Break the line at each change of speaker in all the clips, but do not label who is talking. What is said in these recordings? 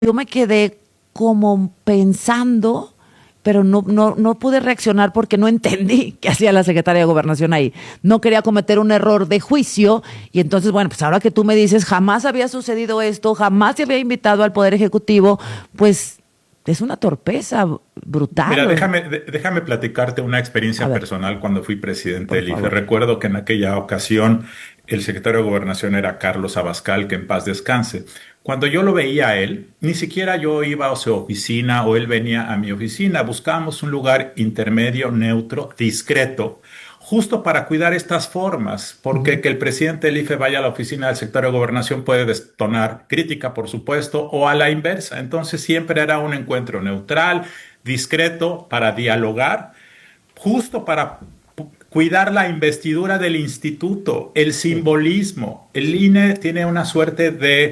yo me quedé como pensando, pero no pude reaccionar porque no entendí qué hacía la secretaria de Gobernación ahí. No quería cometer un error de juicio y entonces, bueno, pues ahora que tú me dices, jamás había sucedido esto, jamás se había invitado al Poder Ejecutivo, pues es una torpeza
Mira,
brutal.
déjame platicarte una
A
experiencia
ver,
personal cuando fui presidente
por
del IFE.
favor.
Recuerdo que en aquella ocasión el secretario de Gobernación era Carlos Abascal, que en paz descanse. Cuando yo lo veía a él, ni siquiera yo iba a su oficina o él venía a mi oficina. Buscábamos un lugar intermedio, neutro, discreto, justo para cuidar estas formas, porque
Ujú.
que el presidente del IFE vaya a la oficina del secretario de Gobernación puede detonar crítica, por supuesto, o a la inversa. Entonces siempre era un encuentro neutral, discreto, para dialogar, justo para cuidar la investidura del instituto, el
Sí,
simbolismo. El
sí.
INE tiene una suerte de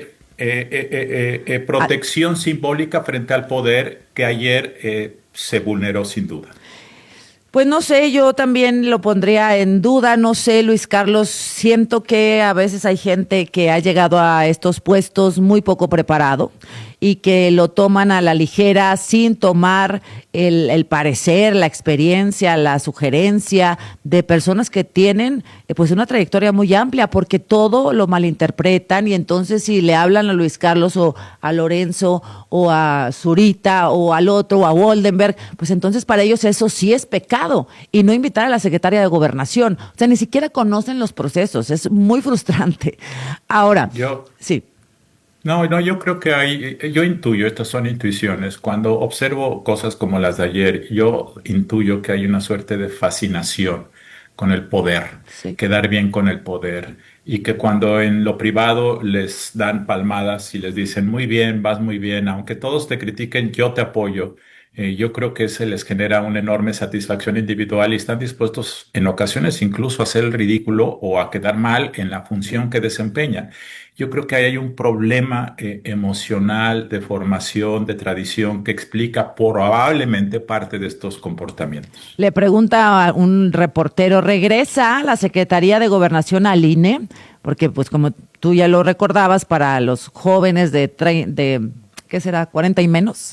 Ah,
protección simbólica frente al poder que ayer se vulneró sin duda.
pues no sé, yo también lo pondría en duda, no sé, Luis Carlos, siento que a veces hay gente que ha llegado a estos puestos muy poco preparado y que lo toman a la ligera sin tomar el parecer, la experiencia, la sugerencia de personas que tienen pues una trayectoria muy amplia porque todo lo malinterpretan y entonces si le hablan a Luis Carlos o a Lorenzo o a Zurita o al otro o a Woldenberg, pues entonces para ellos eso sí es pecado y no invitar a la secretaria de Gobernación. O sea, ni siquiera conocen los procesos, es muy frustrante. Ahora,
Yo,
sí.
no, no, yo creo que yo intuyo, estas son intuiciones. Cuando observo cosas como las de ayer, yo intuyo que hay una suerte de fascinación con el poder,
Sí.
quedar bien con el poder, y que cuando en lo privado les dan palmadas y les dicen, muy bien, vas muy bien, aunque todos te critiquen, yo te apoyo. Yo creo que se les genera una enorme satisfacción individual y están dispuestos en ocasiones incluso a hacer el ridículo o a quedar mal en la función que desempeñan. Yo creo que ahí hay un problema emocional, de formación, de tradición, que explica probablemente parte de estos comportamientos.
Le pregunta a un reportero, ¿regresa la Secretaría de Gobernación al INE? Porque pues como tú ya lo recordabas, para los jóvenes de ¿qué será? 40 y menos,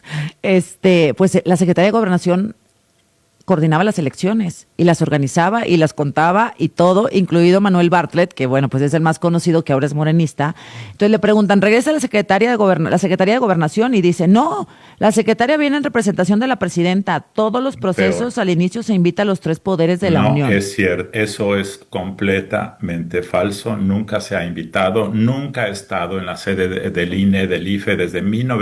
pues la Secretaría de Gobernación coordinaba las elecciones y las organizaba y las contaba y todo, incluido Manuel Bartlett, que bueno, pues es el más conocido que ahora es morenista. Entonces le preguntan, ¿regresa la Secretaría de Gobernación? Y dice, no, la secretaria viene en representación de la presidenta. Todos los
Peor.
procesos al inicio se invita a los tres poderes de la
No
Unión.
es cierto, eso es completamente falso. Nunca se ha invitado, nunca ha estado en la sede del INE, del IFE desde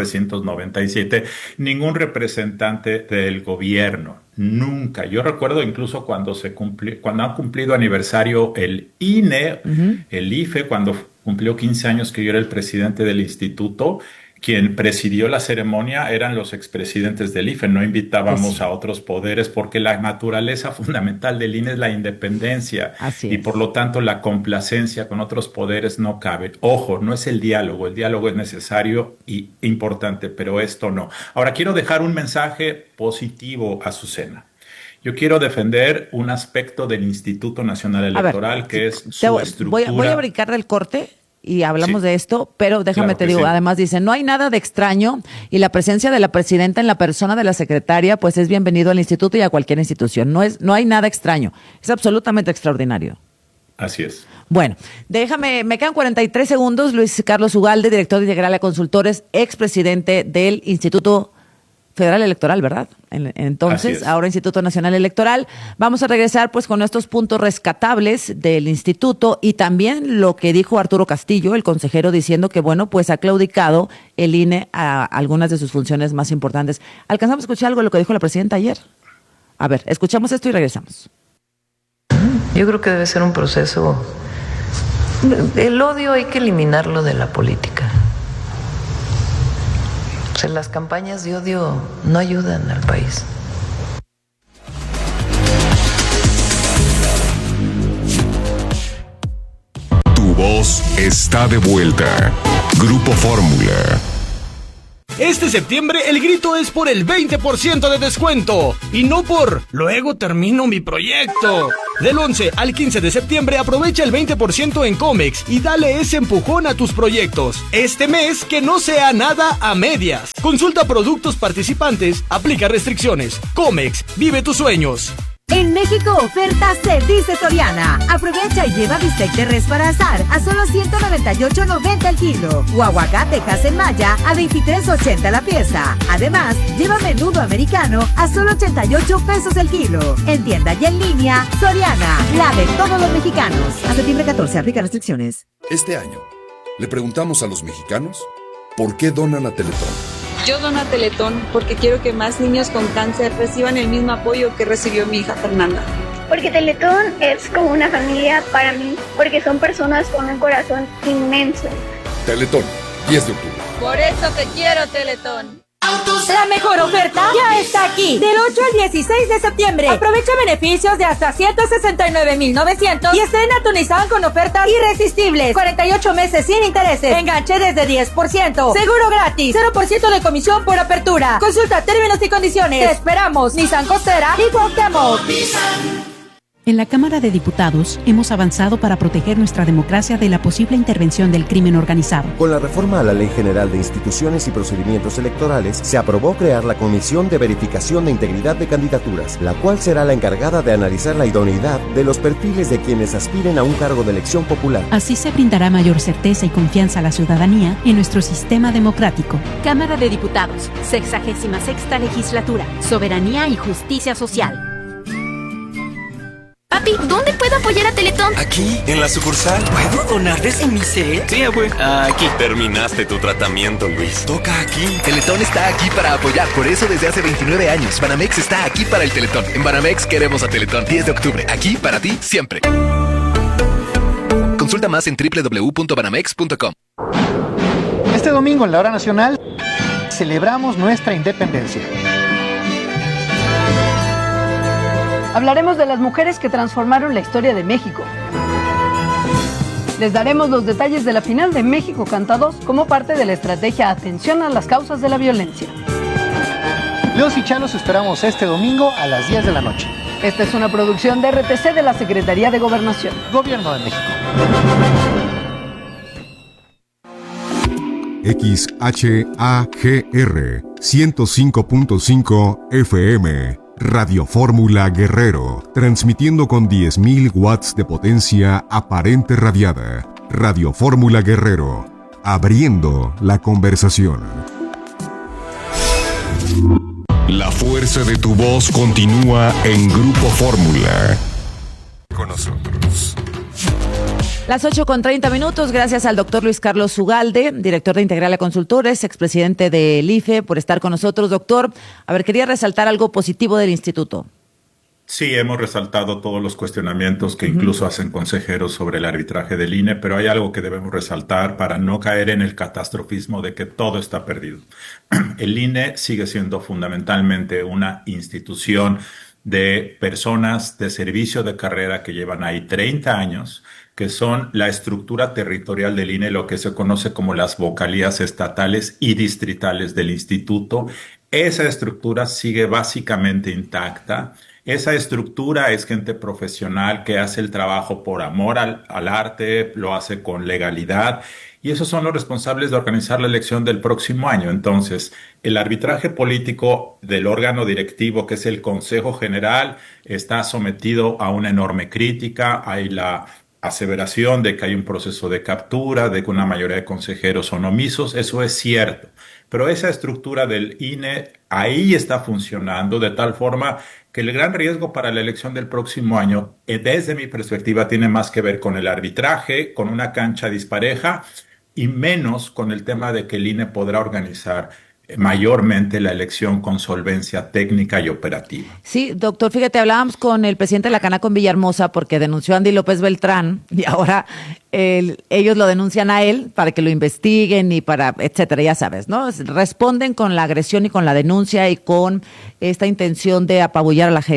1997 ningún representante del gobierno. Nunca. Yo recuerdo incluso cuando han cumplido aniversario el INE,
Ujú.
el IFE, cuando cumplió 15 años que yo era el presidente del instituto. Quien presidió la ceremonia eran los expresidentes del IFE, no
Pues
invitábamos
sí,
a otros poderes porque la naturaleza fundamental del INE es la independencia
así
y por
es.
lo tanto la complacencia con otros poderes no cabe. Ojo, no es el diálogo es necesario y importante, pero esto no. Ahora quiero dejar un mensaje positivo a Azucena. Yo quiero defender un aspecto del Instituto Nacional
A ver,
Electoral que es
te
su
voy a
estructura.
brincar del corte y hablamos
Sí,
de esto, pero déjame
claro
te
que
digo,
sí.
además dice, no hay nada de extraño y la presencia de la presidenta en la persona de la secretaria, pues es bienvenido al instituto y a cualquier institución. No hay nada extraño, es absolutamente extraordinario.
Así es.
Bueno, me quedan 43 segundos. Luis Carlos Ugalde, director integral de consultores, expresidente del Instituto Federal Electoral, ¿verdad?
Así
Entonces,
es.
ahora Instituto Nacional Electoral. Vamos a regresar pues con estos puntos rescatables del instituto y también lo que dijo Arturo Castillo, el consejero, diciendo que, bueno, pues ha claudicado el INE a algunas de sus funciones más importantes. ¿Alcanzamos a escuchar algo de lo que dijo la presidenta ayer? A ver, escuchamos esto y regresamos.
Yo creo que debe ser un proceso. El odio hay que eliminarlo de la política. O sea, las campañas de odio no ayudan al país.
Tu voz está de vuelta. Grupo Fórmula. Este septiembre el grito es por el 20% de descuento y no por luego termino mi proyecto. Del 11 al 15 de septiembre aprovecha el 20% en Comex y dale ese empujón a tus proyectos. Este mes que no sea nada a medias. Consulta productos participantes, aplica restricciones. Comex, vive tus sueños.
En México, oferta se dice Soriana. Aprovecha y lleva bistec de res para asar a solo $198.90 el kilo. O aguacatejas en malla a $23.80 la pieza. Además, lleva menudo americano a solo 88 pesos el kilo. En tienda y en línea, Soriana, la de todos los mexicanos. A septiembre 14, aplica restricciones.
Este año, le preguntamos a los mexicanos por qué donan a Teletón.
Yo dono a Teletón porque quiero que más niños con cáncer reciban el mismo apoyo que recibió mi hija Fernanda.
Porque Teletón es como una familia para mí, porque son personas con un corazón inmenso.
Teletón, 10 de octubre.
Por eso te quiero, Teletón.
La mejor oferta ya está aquí. Del 8 al 16 de septiembre. Aprovecha beneficios de hasta $169,900 y estrena tu Nissan con ofertas irresistibles. 48 meses sin intereses. Enganche desde 10%. Seguro gratis. 0% de comisión por apertura. Consulta términos y condiciones. Te esperamos. Nissan Costera y Cuauhtémoc.
En la Cámara de Diputados hemos avanzado para proteger nuestra democracia de la posible intervención del crimen organizado.
Con la reforma a la Ley General de Instituciones y Procedimientos Electorales, se aprobó crear la Comisión de Verificación de Integridad de Candidaturas, la cual será la encargada de analizar la idoneidad de los perfiles de quienes aspiren a un cargo de elección popular.
Así se brindará mayor certeza y confianza a la ciudadanía en nuestro sistema democrático.
Cámara de Diputados, 66ª Legislatura, Soberanía y Justicia Social.
Papi, ¿dónde puedo apoyar a Teletón?
Aquí, en la sucursal.
¿Puedo donar desde mi set?
Sí, abue.
Aquí.
Terminaste tu tratamiento, Luis.
Toca aquí. Teletón está aquí para apoyar. Por eso desde hace 29 años, Banamex está aquí para el Teletón. En Banamex queremos a Teletón. 10 de octubre. Aquí para ti, siempre. Consulta más en www.banamex.com.
Este domingo en la Hora Nacional celebramos nuestra independencia.
Hablaremos de las mujeres que transformaron la historia de México. Les daremos los detalles de la final de México Canta 2 como parte de la estrategia Atención a las causas de la violencia.
Los y Chalos esperamos este domingo a las 10 de la noche.
Esta es una producción de RTC de la Secretaría de Gobernación.
Gobierno de México.
XHAGR 105.5 FM Radio Fórmula Guerrero, transmitiendo con 10.000 watts de potencia aparente radiada. Radio Fórmula Guerrero, abriendo la conversación.
La fuerza de tu voz continúa en Grupo Fórmula.
Con nosotros.
Las 8:30, gracias al doctor Luis Carlos Ugalde, director de Integrale Consultores, expresidente del IFE, por estar con nosotros, doctor. A ver, quería resaltar algo positivo del instituto.
Sí, hemos resaltado todos los cuestionamientos que incluso hacen consejeros sobre el arbitraje del INE, pero hay algo que debemos resaltar para no caer en el catastrofismo de que todo está perdido. El INE sigue siendo fundamentalmente una institución de personas de servicio de carrera que llevan ahí 30 años, que son la estructura territorial del INE, lo que se conoce como las vocalías estatales y distritales del instituto. Esa estructura sigue básicamente intacta. Esa estructura es gente profesional que hace el trabajo por amor al arte, lo hace con legalidad, y esos son los responsables de organizar la elección del próximo año. Entonces, el arbitraje político del órgano directivo, que es el Consejo General, está sometido a una enorme crítica. Hay la aseveración de que hay un proceso de captura, de que una mayoría de consejeros son omisos. Eso es cierto. Pero esa estructura del INE ahí está funcionando de tal forma que el gran riesgo para la elección del próximo año, desde mi perspectiva, tiene más que ver con el arbitraje, con una cancha dispareja, y menos con el tema de que el INE podrá organizar mayormente la elección con solvencia técnica y operativa.
Sí, doctor, fíjate, hablábamos con el presidente de la Canaco en Villahermosa porque denunció a Andy López Beltrán y ahora ellos lo denuncian a él para que lo investiguen y para, etcétera, ya sabes, ¿no? Responden con la agresión y con la denuncia y con esta intención de apabullar a la gente.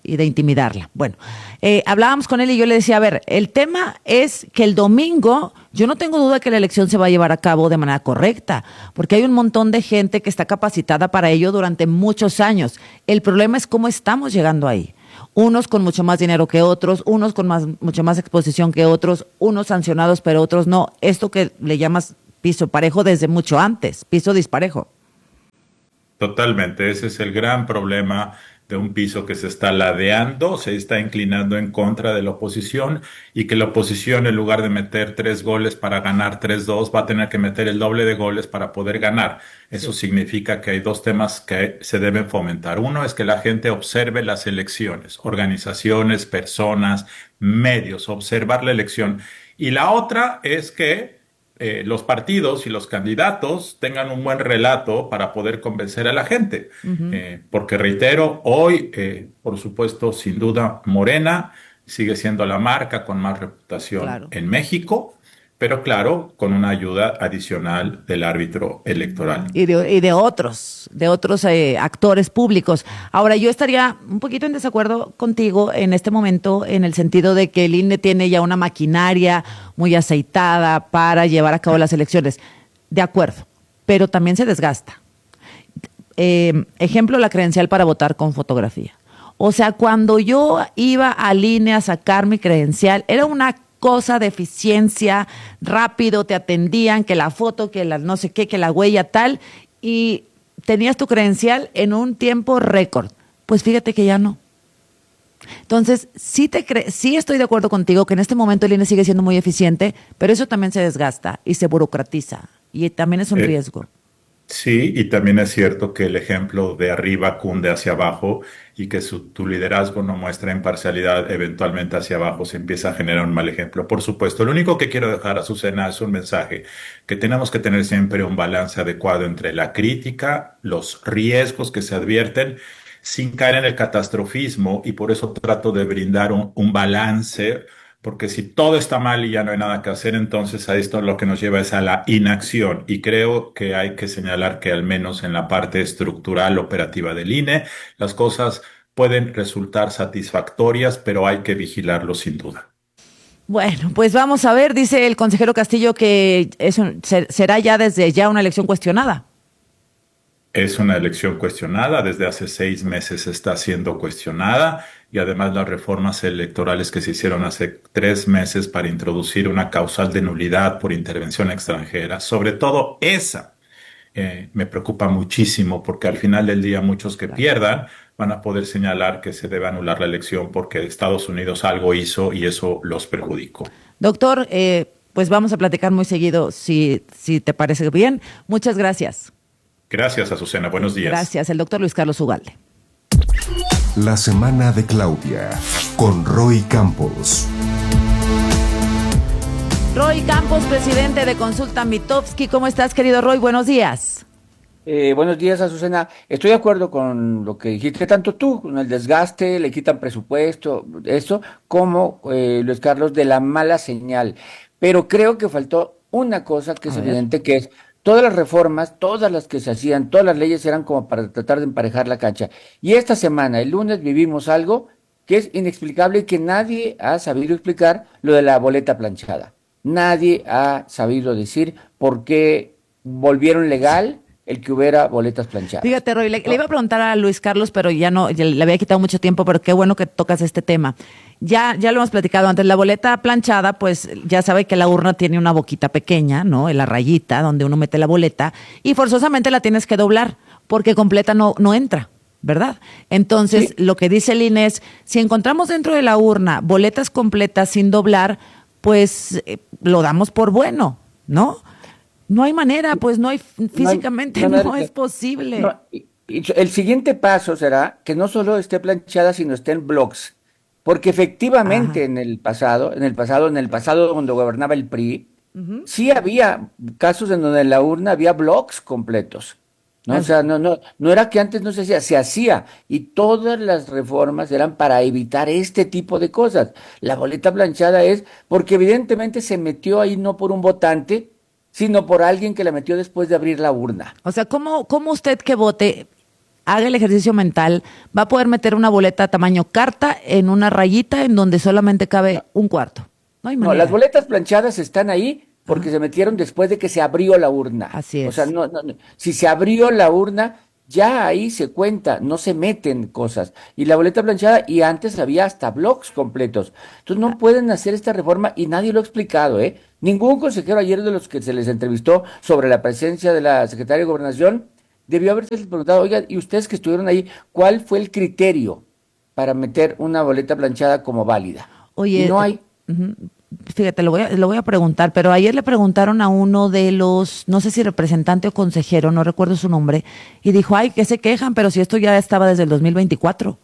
de intimidarla. Bueno, hablábamos con él y yo le decía, a ver, el tema es que el domingo yo no tengo duda que la elección se va a llevar a cabo de manera correcta, porque hay un montón de gente que está capacitada para ello durante muchos años. El problema es cómo estamos llegando ahí. Unos con mucho más dinero que otros, unos con mucho más exposición que otros, unos sancionados pero otros no. Esto que le llamas piso parejo desde mucho antes, piso disparejo.
Totalmente, ese es el gran problema de un piso que se está ladeando, se está inclinando en contra de la oposición y que la oposición en lugar de meter 3 goles para ganar 3-2 va a tener que meter el doble de goles para poder ganar. Eso significa que hay 2 temas que se deben fomentar. Uno es que la gente observe las elecciones, organizaciones, personas, medios, observar la elección. Y la otra es que los partidos y los candidatos tengan un buen relato para poder convencer a la gente. Porque reitero, hoy, por supuesto, sin duda, Morena sigue siendo la marca con más reputación en México, pero claro, con una ayuda adicional del árbitro electoral.
Y de otros actores públicos. Ahora, yo estaría un poquito en desacuerdo contigo en este momento, en el sentido de que el INE tiene ya una maquinaria muy aceitada para llevar a cabo las elecciones. De acuerdo, pero también se desgasta. Ejemplo, la credencial para votar con fotografía. O sea, cuando yo iba al INE a sacar mi credencial, era una cosa de eficiencia, rápido, te atendían, que la foto, que la no sé qué, que la huella tal, y tenías tu credencial en un tiempo récord. Pues fíjate que ya no. Entonces, sí estoy de acuerdo contigo que en este momento el INE sigue siendo muy eficiente, pero eso también se desgasta y se burocratiza, y también es un riesgo.
Sí, y también es cierto que el ejemplo de arriba cunde hacia abajo y que tu liderazgo no muestra imparcialidad, eventualmente hacia abajo se empieza a generar un mal ejemplo. Por supuesto, lo único que quiero dejar a Azucena es un mensaje, que tenemos que tener siempre un balance adecuado entre la crítica, los riesgos que se advierten, sin caer en el catastrofismo, y por eso trato de brindar un balance. Porque si todo está mal y ya no hay nada que hacer, entonces a esto lo que nos lleva es a la inacción. Y creo que hay que señalar que al menos en la parte estructural operativa del INE, las cosas pueden resultar satisfactorias, pero hay que vigilarlo sin duda.
Bueno, pues vamos a ver, dice el consejero Castillo que será ya desde ya una elección cuestionada.
Es una elección cuestionada, desde hace 6 meses está siendo cuestionada, y además las reformas electorales que se hicieron hace 3 meses para introducir una causal de nulidad por intervención extranjera, sobre todo esa, me preocupa muchísimo, porque al final del día muchos que pierdan van a poder señalar que se debe anular la elección porque Estados Unidos algo hizo y eso los perjudicó.
Doctor, pues vamos a platicar muy seguido, si te parece bien. Muchas gracias.
Gracias, Azucena. Buenos días.
Gracias. El doctor Luis Carlos Ugalde.
La semana de Claudia, con Roy Campos.
Roy Campos, presidente de Consulta Mitofsky. ¿Cómo estás, querido Roy? Buenos días.
Buenos días, Azucena. Estoy de acuerdo con lo que dijiste, tanto tú, con el desgaste, le quitan presupuesto, eso, como Luis Carlos, de la mala señal. Pero creo que faltó una cosa que es evidente, que es todas las reformas, todas las que se hacían, todas las leyes eran como para tratar de emparejar la cancha. Y esta semana, el lunes, vivimos algo que es inexplicable y que nadie ha sabido explicar, lo de la boleta planchada. Nadie ha sabido decir por qué volvieron legal el que hubiera boletas planchadas.
Fíjate, Roy, le iba a preguntar a Luis Carlos, pero ya le había quitado mucho tiempo, pero qué bueno que tocas este tema. Ya lo hemos platicado antes, la boleta planchada, pues ya sabe que la urna tiene una boquita pequeña, ¿no? En la rayita donde uno mete la boleta, y forzosamente la tienes que doblar, porque completa no entra, ¿verdad? Entonces, sí, lo que dice el INE es, si encontramos dentro de la urna boletas completas sin doblar, pues lo damos por bueno, ¿no? No hay manera, pues no hay, físicamente no es posible.
No, y el siguiente paso será que no solo esté planchada, sino esté en blocks. Porque efectivamente en el pasado cuando gobernaba el PRI, sí había casos en donde en la urna había blocks completos. ¿No? O sea, no era que antes no se hacía, se hacía, y todas las reformas eran para evitar este tipo de cosas. La boleta planchada es porque evidentemente se metió ahí no por un votante, sino por alguien que la metió después de abrir la urna.
O sea, ¿cómo usted que vote haga el ejercicio mental, va a poder meter una boleta tamaño carta en una rayita en donde solamente cabe un cuarto. No hay manera.
No, las boletas planchadas están ahí porque se metieron después de que se abrió la urna.
Así es.
O sea, no. Si se abrió la urna, ya ahí se cuenta, no se meten cosas. Y la boleta planchada, y antes había hasta blogs completos. Entonces no pueden hacer esta reforma y nadie lo ha explicado, ¿eh? Ningún consejero ayer de los que se les entrevistó sobre la presencia de la secretaria de Gobernación debió haberse preguntado, oiga, y ustedes que estuvieron ahí, ¿cuál fue el criterio para meter una boleta planchada como válida?
Oye,
y no hay.
Fíjate, lo voy a preguntar, pero ayer le preguntaron a uno de los, no sé si representante o consejero, no recuerdo su nombre, y dijo, ay, que se quejan, pero si esto ya estaba desde el 2024.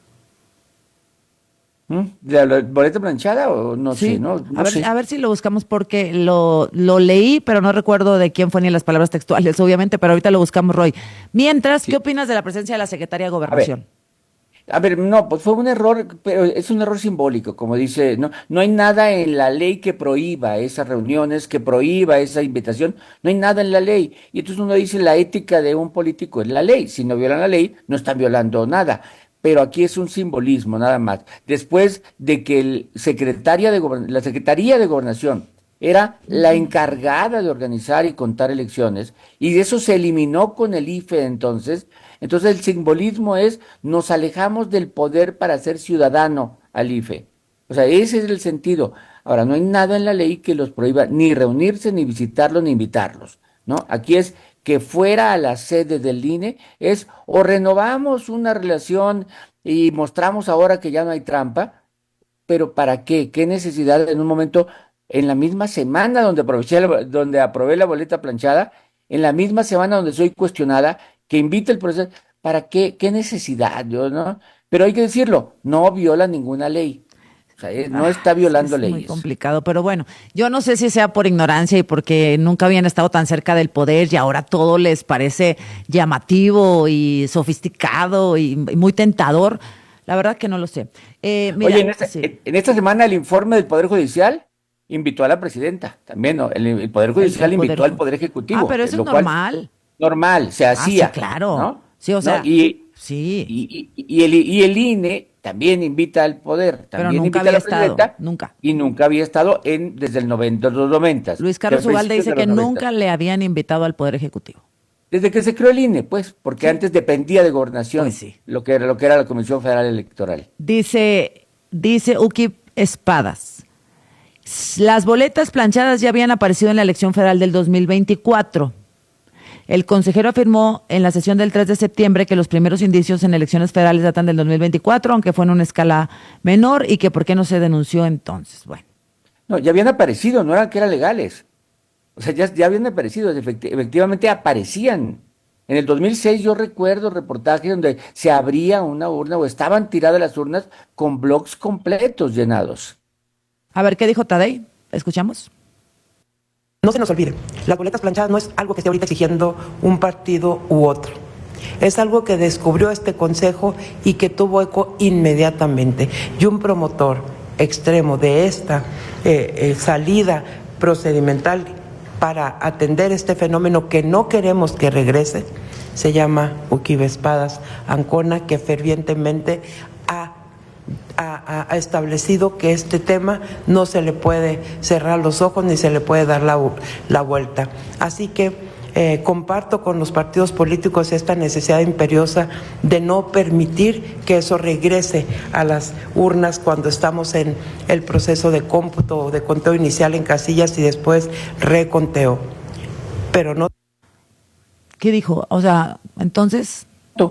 ¿De la boleta planchada o no
Sí.
sé? No sé.
A ver si lo buscamos porque lo leí, pero no recuerdo de quién fue ni las palabras textuales, obviamente, pero ahorita lo buscamos, Roy. Mientras, ¿qué opinas de la presencia de la secretaria de Gobernación?
A ver, no, pues fue un error, pero es un error simbólico, como dice, no hay nada en la ley que prohíba esas reuniones, que prohíba esa invitación, no hay nada en la ley. Y entonces uno dice, la ética de un político es la ley, si no violan la ley, no están violando nada. Pero aquí es un simbolismo, nada más. Después de que la Secretaría de Gobernación era la encargada de organizar y contar elecciones, y de eso se eliminó con el IFE entonces el simbolismo es, nos alejamos del poder para ser ciudadano al IFE. O sea, ese es el sentido. Ahora, no hay nada en la ley que los prohíba ni reunirse, ni visitarlos, ni invitarlos, ¿no? Aquí es que fuera a la sede del INE, es o renovamos una relación y mostramos ahora que ya no hay trampa, pero ¿para qué? ¿Qué necesidad en un momento, en la misma semana donde aprobé la boleta planchada, en la misma semana donde soy cuestionada, que invite el proceso, ¿para qué? ¿Qué necesidad? ¿No? Pero hay que decirlo, no viola ninguna ley. O sea, no está violando leyes.
Es muy complicado, pero bueno, yo no sé si sea por ignorancia y porque nunca habían estado tan cerca del poder y ahora todo les parece llamativo y sofisticado y muy tentador. La verdad que no lo sé. Mira,
oye, en esta semana el informe del Poder Judicial invitó a la presidenta, también, ¿no? El Poder Judicial invitó al Poder Ejecutivo.
Ah, pero eso es normal.
Normal, se hacía.
Sí, claro.
¿no?
Sí, o sea,
¿no? Y
sí.
el INE también invita al poder,
Pero
también
nunca
invita
había
a la presidenta,
estado, nunca.
Y nunca había estado desde los 90.
Luis Carlos Ugalde dice que nunca le habían invitado al Poder Ejecutivo.
Desde que se creó el INE, pues, porque antes dependía de Gobernación,
pues sí,
lo que era la Comisión Federal Electoral.
Dice Uki Espadas, las boletas planchadas ya habían aparecido en la elección federal del 2024. El consejero afirmó en la sesión del 3 de septiembre que los primeros indicios en elecciones federales datan del 2024, aunque fue en una escala menor, y que por qué no se denunció entonces. Bueno.
No, ya habían aparecido, no eran que eran legales. O sea, ya habían aparecido, efectivamente aparecían. En el 2006 yo recuerdo reportajes donde se abría una urna o estaban tiradas las urnas con blocs completos llenados.
A ver, ¿qué dijo Tadei? ¿Escuchamos?
No se nos olvide, las boletas planchadas no es algo que esté ahorita exigiendo un partido u otro. Es algo que descubrió este consejo y que tuvo eco inmediatamente. Y un promotor extremo de esta salida procedimental para atender este fenómeno que no queremos que regrese, se llama Uki Espadas Ancona, que fervientemente ha establecido que este tema no se le puede cerrar los ojos ni se le puede dar la vuelta. Así que comparto con los partidos políticos esta necesidad imperiosa de no permitir que eso regrese a las urnas cuando estamos en el proceso de cómputo, de conteo inicial en casillas y después reconteo. Pero no.
¿Qué dijo? O sea, entonces...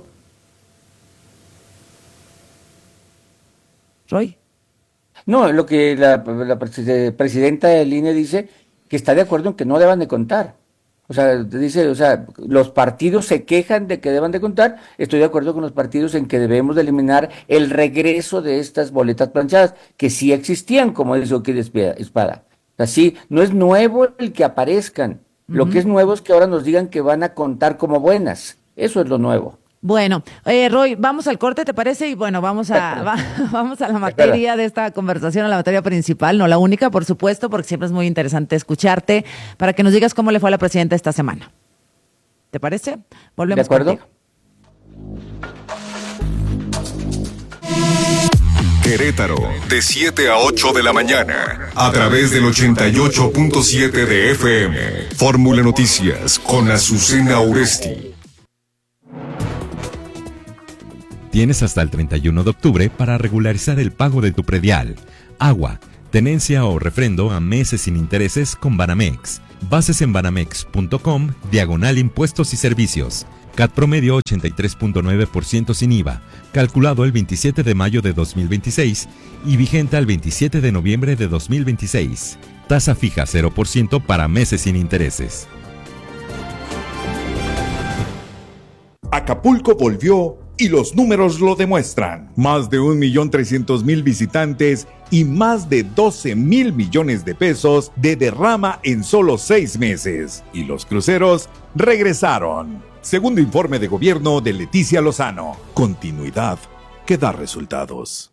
¿Roy?
No, lo que la presidenta del INE dice, que está de acuerdo en que no deban de contar. O sea, dice, los partidos se quejan de que deban de contar. Estoy de acuerdo con los partidos en que debemos de eliminar el regreso de estas boletas planchadas, que sí existían, como dice Uki Espada. Así, no es nuevo el que aparezcan. Lo que es nuevo es que ahora nos digan que van a contar como buenas. Eso es lo nuevo.
Bueno, Roy, vamos al corte, ¿te parece? Y bueno, vamos a la materia de esta conversación, a la materia principal, no la única, por supuesto, porque siempre es muy interesante escucharte, para que nos digas cómo le fue a la presidenta esta semana. ¿Te parece? Volvemos.
¿De acuerdo?
Contigo.
Querétaro, de 7 a 8 de la mañana, a través del 88.7 de FM. Fórmula Noticias con Azucena Uresti.
Tienes hasta el 31 de octubre para regularizar el pago de tu predial, agua, tenencia o refrendo a meses sin intereses con Banamex. Bases en banamex.com/impuestos y servicios. CAT promedio 83.9% sin IVA, calculado el 27 de mayo de 2026 y vigente al 27 de noviembre de 2026. Tasa fija 0% para meses sin intereses.
Acapulco volvió y los números lo demuestran. Más de 1.300.000 visitantes y más de 12,000 millones de pesos de derrama en solo 6 meses. Y los cruceros regresaron. Segundo informe de gobierno de Leticia Lozano. Continuidad que da resultados.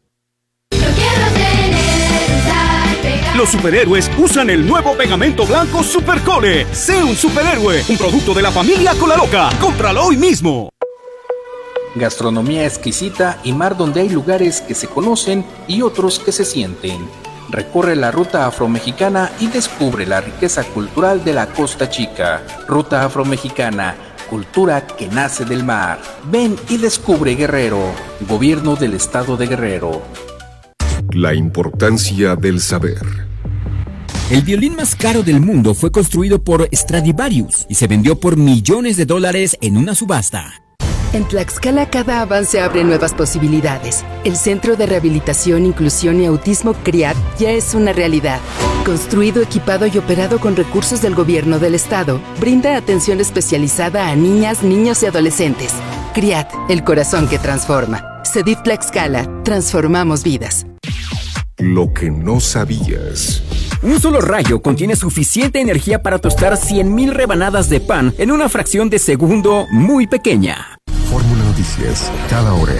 Los superhéroes usan el nuevo pegamento blanco Supercole. Sé un superhéroe, un producto de la familia Colaloca. Cómpralo hoy mismo.
Gastronomía exquisita y mar donde hay lugares que se conocen y otros que se sienten. Recorre la ruta afromexicana y descubre la riqueza cultural de la Costa Chica. Ruta afromexicana, cultura que nace del mar. Ven y descubre Guerrero. Gobierno del Estado de Guerrero.
La importancia del saber.
El violín más caro del mundo fue construido por Stradivarius y se vendió por millones de dólares en una subasta.
En Tlaxcala cada avance abre nuevas posibilidades. El Centro de Rehabilitación, Inclusión y Autismo CRIAT ya es una realidad. Construido, equipado y operado con recursos del gobierno del estado, brinda atención especializada a niñas, niños y adolescentes. CRIAT, el corazón que transforma. CEDIF Tlaxcala, transformamos vidas.
Lo que no sabías.
Un solo rayo contiene suficiente energía para tostar 100,000 rebanadas de pan en una fracción de segundo muy pequeña.
Fórmula Noticias, cada hora.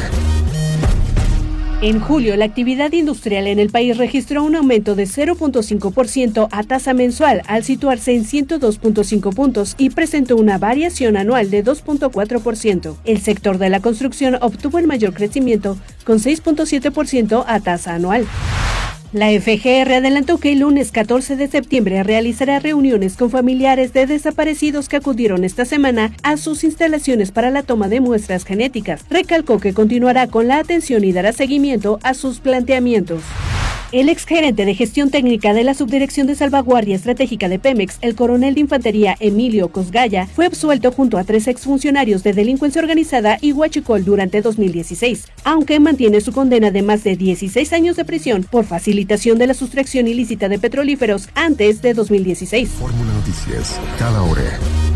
En julio, la actividad industrial en el país registró un aumento de 0.5% a tasa mensual al situarse en 102.5 puntos y presentó una variación anual de 2.4%. El sector de la construcción obtuvo el mayor crecimiento con 6.7% a tasa anual. La FGR adelantó que el lunes 14 de septiembre realizará reuniones con familiares de desaparecidos que acudieron esta semana a sus instalaciones para la toma de muestras genéticas. Recalcó que continuará con la atención y dará seguimiento a sus planteamientos. El exgerente de gestión técnica de la Subdirección de Salvaguardia Estratégica de Pemex, el coronel de infantería Emilio Cosgaya, fue absuelto junto a 3 exfuncionarios de delincuencia organizada y huachicol durante 2016, aunque mantiene su condena de más de 16 años de prisión por facilitación de la sustracción ilícita de petrolíferos antes de 2016.
Fórmula Noticias, cada hora.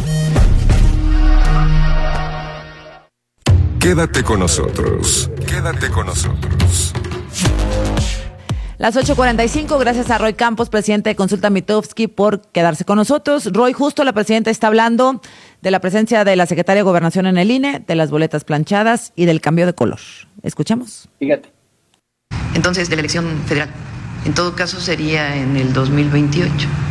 Quédate con nosotros. Quédate con nosotros.
Las 8:45, gracias a Roy Campos, presidente de Consulta Mitofsky, por quedarse con nosotros. Roy, justo la presidenta está hablando de la presencia de la secretaria de Gobernación en el INE, de las boletas planchadas y del cambio de color. Escuchamos.
Fíjate.
Entonces, de la elección federal. En todo caso, sería en el 2028.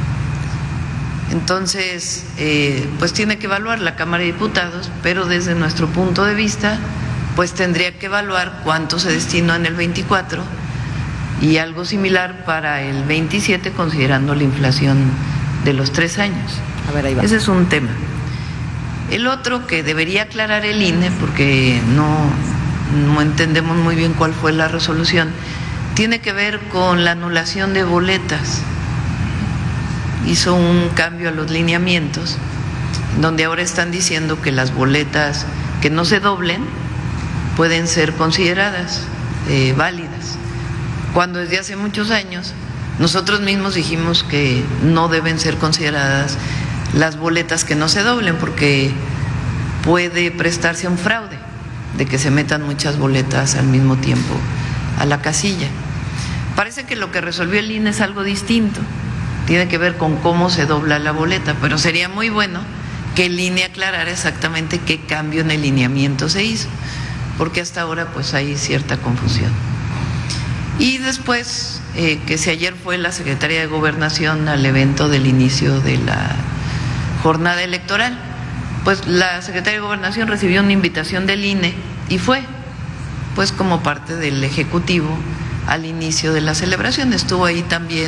Entonces, pues tiene que evaluar la Cámara de Diputados, pero desde nuestro punto de vista, pues tendría que evaluar cuánto se destinó en el 24 y algo similar para el 27, considerando la inflación de los 3 años.
A ver, ahí va.
Ese es un tema. El otro que debería aclarar el INE, porque no entendemos muy bien cuál fue la resolución, tiene que ver con la anulación de boletas. Hizo un cambio a los lineamientos, donde ahora están diciendo que las boletas que no se doblen pueden ser consideradas válidas, cuando desde hace muchos años nosotros mismos dijimos que no deben ser consideradas las boletas que no se doblen, porque puede prestarse a un fraude de que se metan muchas boletas al mismo tiempo a la casilla. Parece que lo que resolvió el INE es algo distinto, tiene que ver con cómo se dobla la boleta, pero sería muy bueno que el INE aclarara exactamente qué cambio en el lineamiento se hizo, porque hasta ahora pues hay cierta confusión. Y después, que si ayer fue la Secretaría de Gobernación al evento del inicio de la jornada electoral, pues la Secretaría de Gobernación recibió una invitación del INE y fue, pues como parte del Ejecutivo, al inicio de la celebración. Estuvo ahí también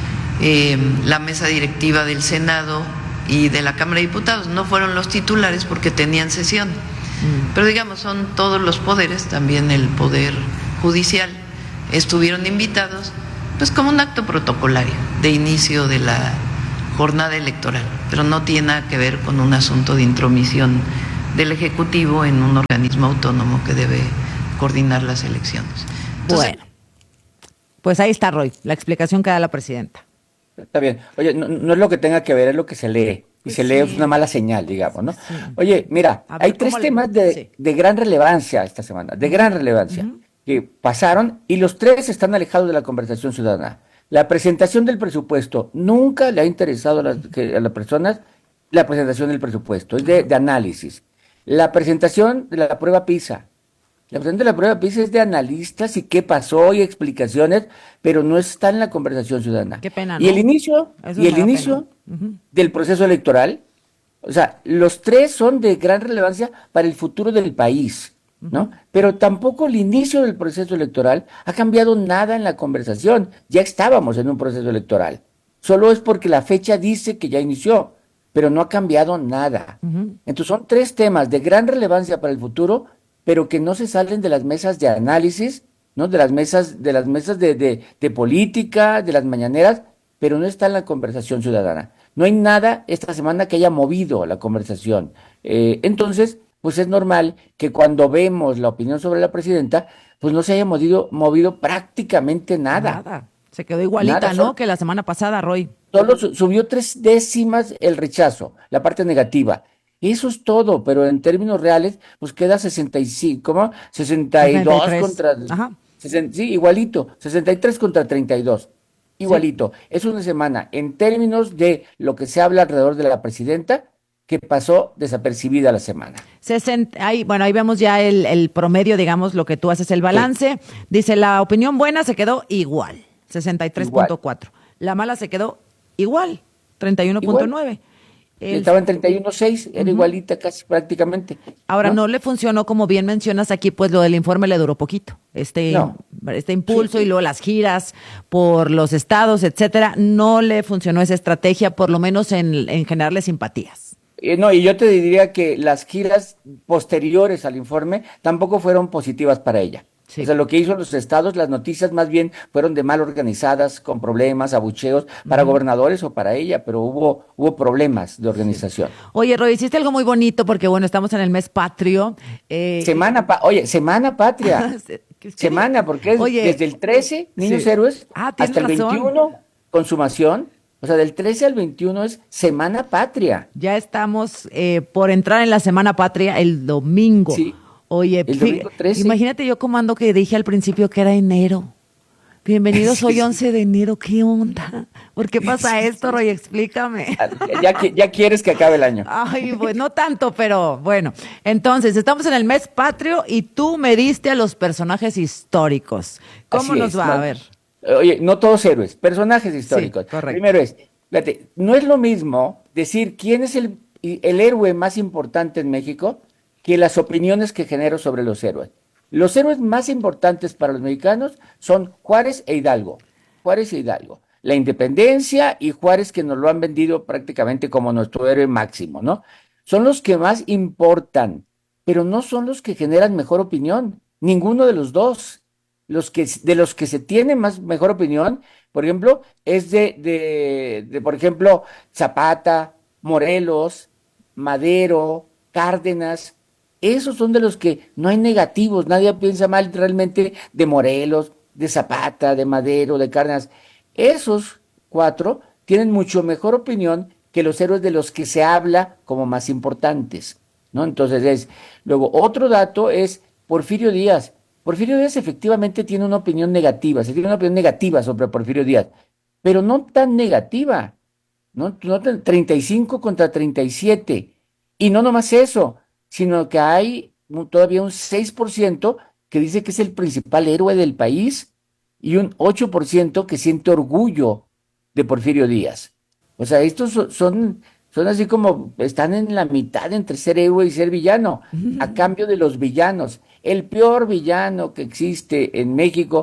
la mesa directiva del Senado y de la Cámara de Diputados. No fueron los titulares porque tenían sesión, pero digamos son todos los poderes, también el Poder Judicial, estuvieron invitados, pues como un acto protocolario de inicio de la jornada electoral, pero no tiene nada que ver con un asunto de intromisión del Ejecutivo en un organismo autónomo que debe coordinar las elecciones. Entonces,
bueno, pues ahí está, Roy, la explicación que da la presidenta.
Está bien. Oye, no es lo que tenga que ver, es lo que se lee. Y se lee es una mala señal, digamos, ¿no? Sí. Oye, mira, hay tres temas de gran relevancia esta semana, de gran relevancia, que pasaron y los tres están alejados de la conversación ciudadana. La presentación del presupuesto, nunca le ha interesado a las personas la presentación del presupuesto, es de análisis. La presentación de la prueba PISA. La presentación de la prueba PISA es de analistas y qué pasó y explicaciones, pero no está en la conversación ciudadana.
Qué pena, ¿no?
Y el inicio, del proceso electoral, o sea, los tres son de gran relevancia para el futuro del país, ¿no? Pero tampoco el inicio del proceso electoral ha cambiado nada en la conversación. Ya estábamos en un proceso electoral. Solo es porque la fecha dice que ya inició, pero no ha cambiado nada. Entonces son tres temas de gran relevancia para el futuro, pero que no se salen de las mesas de análisis, ¿no? De las mesas de política, de las mañaneras, pero no está en la conversación ciudadana. No hay nada esta semana que haya movido la conversación. Entonces, pues es normal que cuando vemos la opinión sobre la presidenta, pues no se haya movido prácticamente nada.
Nada. Se quedó igualita, nada, ¿no? Que la semana pasada, Roy.
Solo subió 3 décimas el rechazo, la parte negativa. Eso es todo, pero en términos reales, pues queda 65, ¿cómo? 62 63. Contra... Ajá. Sí, igualito, 63 contra 32. Igualito. Sí. Es una semana, en términos de lo que se habla alrededor de la presidenta, que pasó desapercibida la semana.
Ahí vemos ya el promedio, digamos, lo que tú haces el balance. Sí. Dice, la opinión buena se quedó igual, 63.4. La mala se quedó igual, 31.9.
Estaba en 31.6, era igualita casi prácticamente.
Ahora, ¿no le funcionó, como bien mencionas aquí, pues lo del informe le duró poquito? Este impulso y luego las giras por los estados, etcétera, no le funcionó esa estrategia, por lo menos en generarle simpatías.
No, y yo te diría que las giras posteriores al informe tampoco fueron positivas para ella. Sí. O sea, lo que hizo los estados, las noticias más bien fueron de mal organizadas, con problemas, abucheos, para gobernadores o para ella, pero hubo problemas de organización.
Oye, Roy, hiciste algo muy bonito porque, bueno, estamos en el mes patrio.
Semana patria. Semana, porque es desde el 13, Niños Héroes, hasta el 21, Consumación. O sea, del 13 al 21 es Semana Patria.
Ya estamos por entrar en la Semana Patria el domingo. Sí. Oye, imagínate yo cómo ando, que dije al principio que era enero. Bienvenidos, hoy 11 de enero, ¿qué onda? ¿Por qué pasa esto, Roy? Explícame.
Ya quieres que acabe el año.
Ay, pues no tanto, pero bueno. Entonces, estamos en el mes patrio y tú me diste a los personajes históricos. ¿Cómo nos va? A ver.
Oye, no todos héroes, personajes históricos.
Sí, correcto.
Primero fíjate, no es lo mismo decir quién es el héroe más importante en México que las opiniones que genero sobre los héroes. Los héroes más importantes para los mexicanos son Juárez e Hidalgo. La independencia y Juárez, que nos lo han vendido prácticamente como nuestro héroe máximo, ¿no? Son los que más importan, pero no son los que generan mejor opinión. Ninguno de los dos. De los que se tiene mejor opinión, por ejemplo, es por ejemplo, Zapata, Morelos, Madero, Cárdenas. Esos son de los que no hay negativos, nadie piensa mal realmente de Morelos, de Zapata, de Madero, de Cárdenas. Esos 4 tienen mucho mejor opinión que los héroes de los que se habla como más importantes, ¿no? Entonces luego otro dato es Porfirio Díaz. Porfirio Díaz efectivamente tiene una opinión negativa, se tiene una opinión negativa sobre Porfirio Díaz, pero no tan negativa, ¿no? 35 contra 37, y no nomás eso, sino que hay todavía un 6% que dice que es el principal héroe del país y un 8% que siente orgullo de Porfirio Díaz. O sea, estos son así como, están en la mitad entre ser héroe y ser villano, a cambio de los villanos. El peor villano que existe en México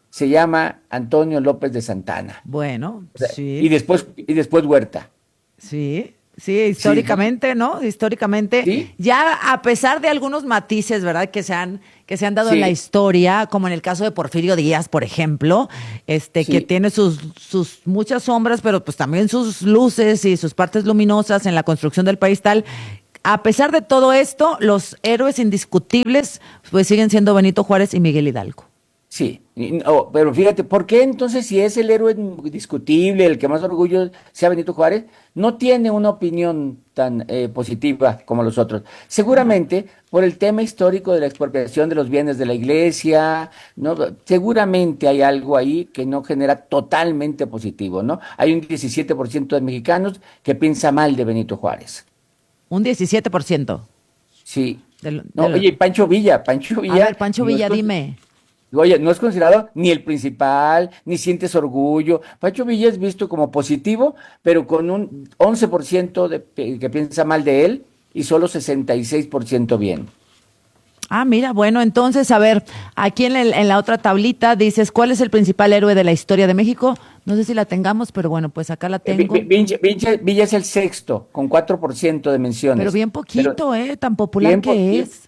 se llama Antonio López de Santana.
Bueno,
O sea,
sí.
Y después Huerta.
Sí, históricamente, ¿no? Históricamente,
¿Sí?
ya a pesar de algunos matices, ¿verdad? Que se han dado en
Sí.
la historia, como en el caso de Porfirio Díaz, por ejemplo, que tiene sus muchas sombras, pero pues también sus luces y sus partes luminosas en la construcción del país tal. A pesar de todo esto, los héroes indiscutibles pues siguen siendo Benito Juárez y Miguel Hidalgo.
Sí, pero fíjate, ¿por qué entonces si es el héroe indiscutible, el que más orgullo sea Benito Juárez, no tiene una opinión tan positiva como los otros? Seguramente por el tema histórico de la expropiación de los bienes de la iglesia, ¿no? Seguramente hay algo ahí que no genera totalmente positivo, ¿no? Hay un 17% de mexicanos que piensa mal de Benito Juárez.
Un 17%.
Sí. Oye, Pancho Villa.
A ver, Pancho Villa, dime.
Oye, no es considerado ni el principal, ni sientes orgullo. Pancho Villa es visto como positivo, pero con un 11% que piensa mal de él y solo 66% bien.
Ah, mira, bueno, entonces, a ver, aquí en la otra tablita dices, ¿cuál es el principal héroe de la historia de México? No sé si la tengamos, pero bueno, pues acá la tengo.
Villa es el sexto, con 4% de menciones.
Pero bien poquito, tan popular que es.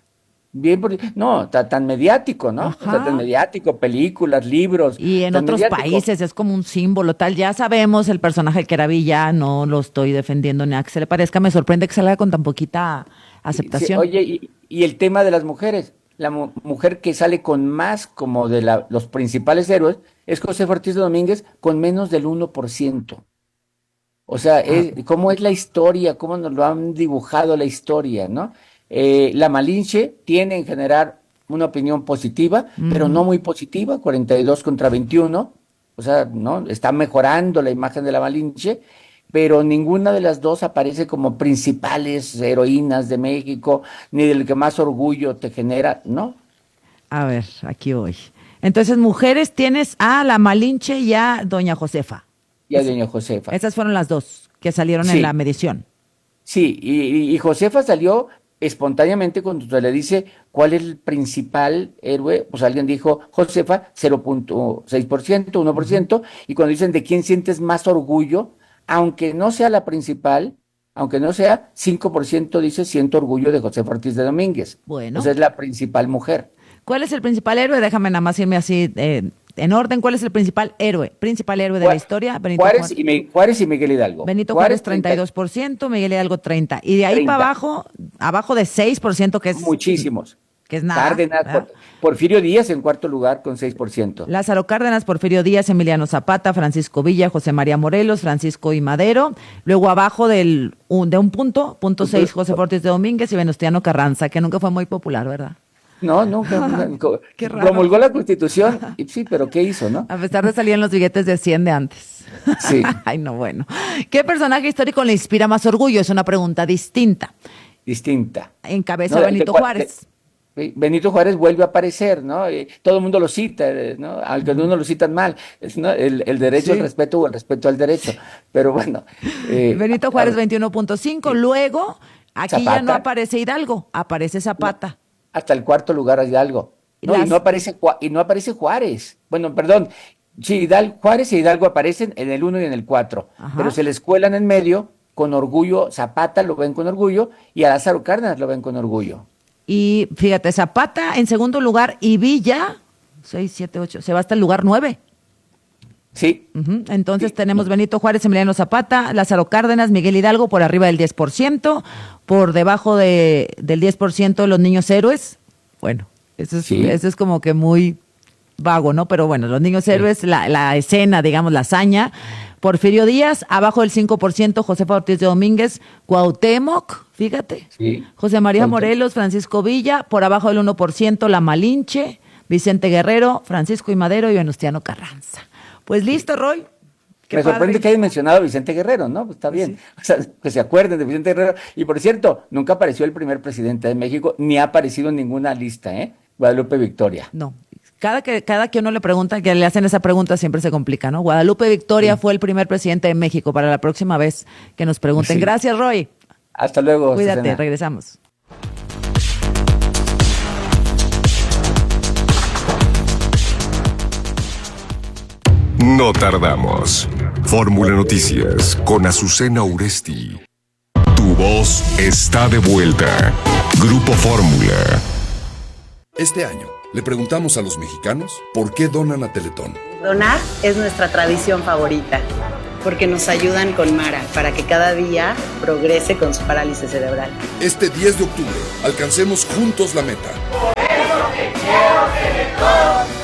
Tan mediático, ¿no? O sea, tan mediático, películas, libros.
Y en otros países es como un símbolo, tal. Ya sabemos el personaje que era Villa, no lo estoy defendiendo ni a que se le parezca. Me sorprende que salga con tan poquita aceptación.
Sí, oye, y el tema de las mujeres. La mujer que sale con más como de los principales héroes es Josefa Ortiz de Domínguez con menos del 1%. O sea, cómo es la historia, cómo nos lo han dibujado la historia, ¿no? La Malinche tiene en general una opinión positiva, pero no muy positiva, 42 contra 21, o sea, ¿no? Está mejorando la imagen de la Malinche, pero ninguna de las dos aparece como principales heroínas de México, ni del que más orgullo te genera, ¿no?
A ver, aquí voy. Entonces, mujeres tienes a la Malinche y a doña Josefa.
Y a doña Josefa.
Esas fueron las dos que salieron en la medición.
Sí, y Josefa salió espontáneamente cuando se le dice cuál es el principal héroe, pues alguien dijo Josefa, 0.6%, 1%, y cuando dicen de quién sientes más orgullo, aunque no sea la principal, aunque no sea, 5% dice siento orgullo de Josefa Ortiz de Domínguez.
Bueno.
O sea, es la principal mujer.
¿Cuál es el principal héroe? Déjame nada más irme así en orden. ¿Cuál es el principal héroe? Principal héroe de la historia, Benito
Juárez y Miguel Hidalgo.
Benito Juárez 32%, Miguel Hidalgo 30%. Y de ahí 30. Para abajo de 6%, que es...
Muchísimos.
Que es nada.
Cárdenas, Porfirio Díaz en cuarto lugar con 6%.
Lázaro Cárdenas, Porfirio Díaz, Emiliano Zapata, Francisco Villa, José María Morelos, Francisco I. Madero. Luego abajo de un punto 6, José Ortiz de Domínguez y Venustiano Carranza, que nunca fue muy popular, ¿verdad?
No, nunca. Qué raro. Promulgó la Constitución, sí, pero ¿qué hizo, no?
A pesar de salir en los billetes de 100 de antes.
Sí.
Ay, no, bueno. ¿Qué personaje histórico le inspira más orgullo? Es una pregunta distinta. Encabeza Benito Juárez.
Benito Juárez vuelve a aparecer, ¿no? Todo el mundo lo cita, ¿no? Aunque uno lo citan mal, ¿no? El derecho al respeto o el respeto al derecho. Pero bueno.
Benito Juárez 21.5, luego aquí Zapata. Ya no aparece Hidalgo, aparece Zapata.
No. Hasta el cuarto lugar hay algo. No, y no aparece Juárez. Bueno, perdón. Sí, Juárez y Hidalgo aparecen en el 1 y en el 4. Ajá. Pero se les cuelan en medio con orgullo. Zapata lo ven con orgullo y a Lázaro Cárdenas lo ven con orgullo.
Y fíjate, Zapata en segundo lugar y Villa, 6, 7, 8, se va hasta el lugar 9.
Sí.
Entonces tenemos Benito Juárez, Emiliano Zapata, Lázaro Cárdenas, Miguel Hidalgo por arriba del 10%, por debajo del 10% los niños héroes. Bueno, eso es como que muy vago, ¿no? Pero bueno, los niños héroes, la escena, digamos, la hazaña. Porfirio Díaz, abajo del 5%, Josefa Ortiz de Domínguez, Cuauhtémoc, fíjate, José María Morelos, Francisco Villa, por abajo del 1%, La Malinche, Vicente Guerrero, Francisco I. Madero y Venustiano Carranza. Pues listo, Roy.
Me sorprende que hayan mencionado a Vicente Guerrero, ¿no? Pues está bien. Sí. O sea, que se acuerden de Vicente Guerrero. Y por cierto, nunca apareció el primer presidente de México, ni ha aparecido en ninguna lista, Guadalupe Victoria.
No. Cada que uno le pregunta, que le hacen esa pregunta, siempre se complica, ¿no? Guadalupe Victoria fue el primer presidente de México. Para la próxima vez que nos pregunten. Sí. Gracias, Roy.
Hasta luego.
Cuídate,
Susana.
Regresamos.
No tardamos. Fórmula Noticias con Azucena Uresti. Tu voz está de vuelta. Grupo Fórmula.
Este año le preguntamos a los mexicanos por qué donan a Teletón.
Donar es nuestra tradición favorita, porque nos ayudan con Mara para que cada día progrese con su parálisis cerebral.
Este 10 de octubre, alcancemos juntos la meta.
Por eso te quiero Teletón.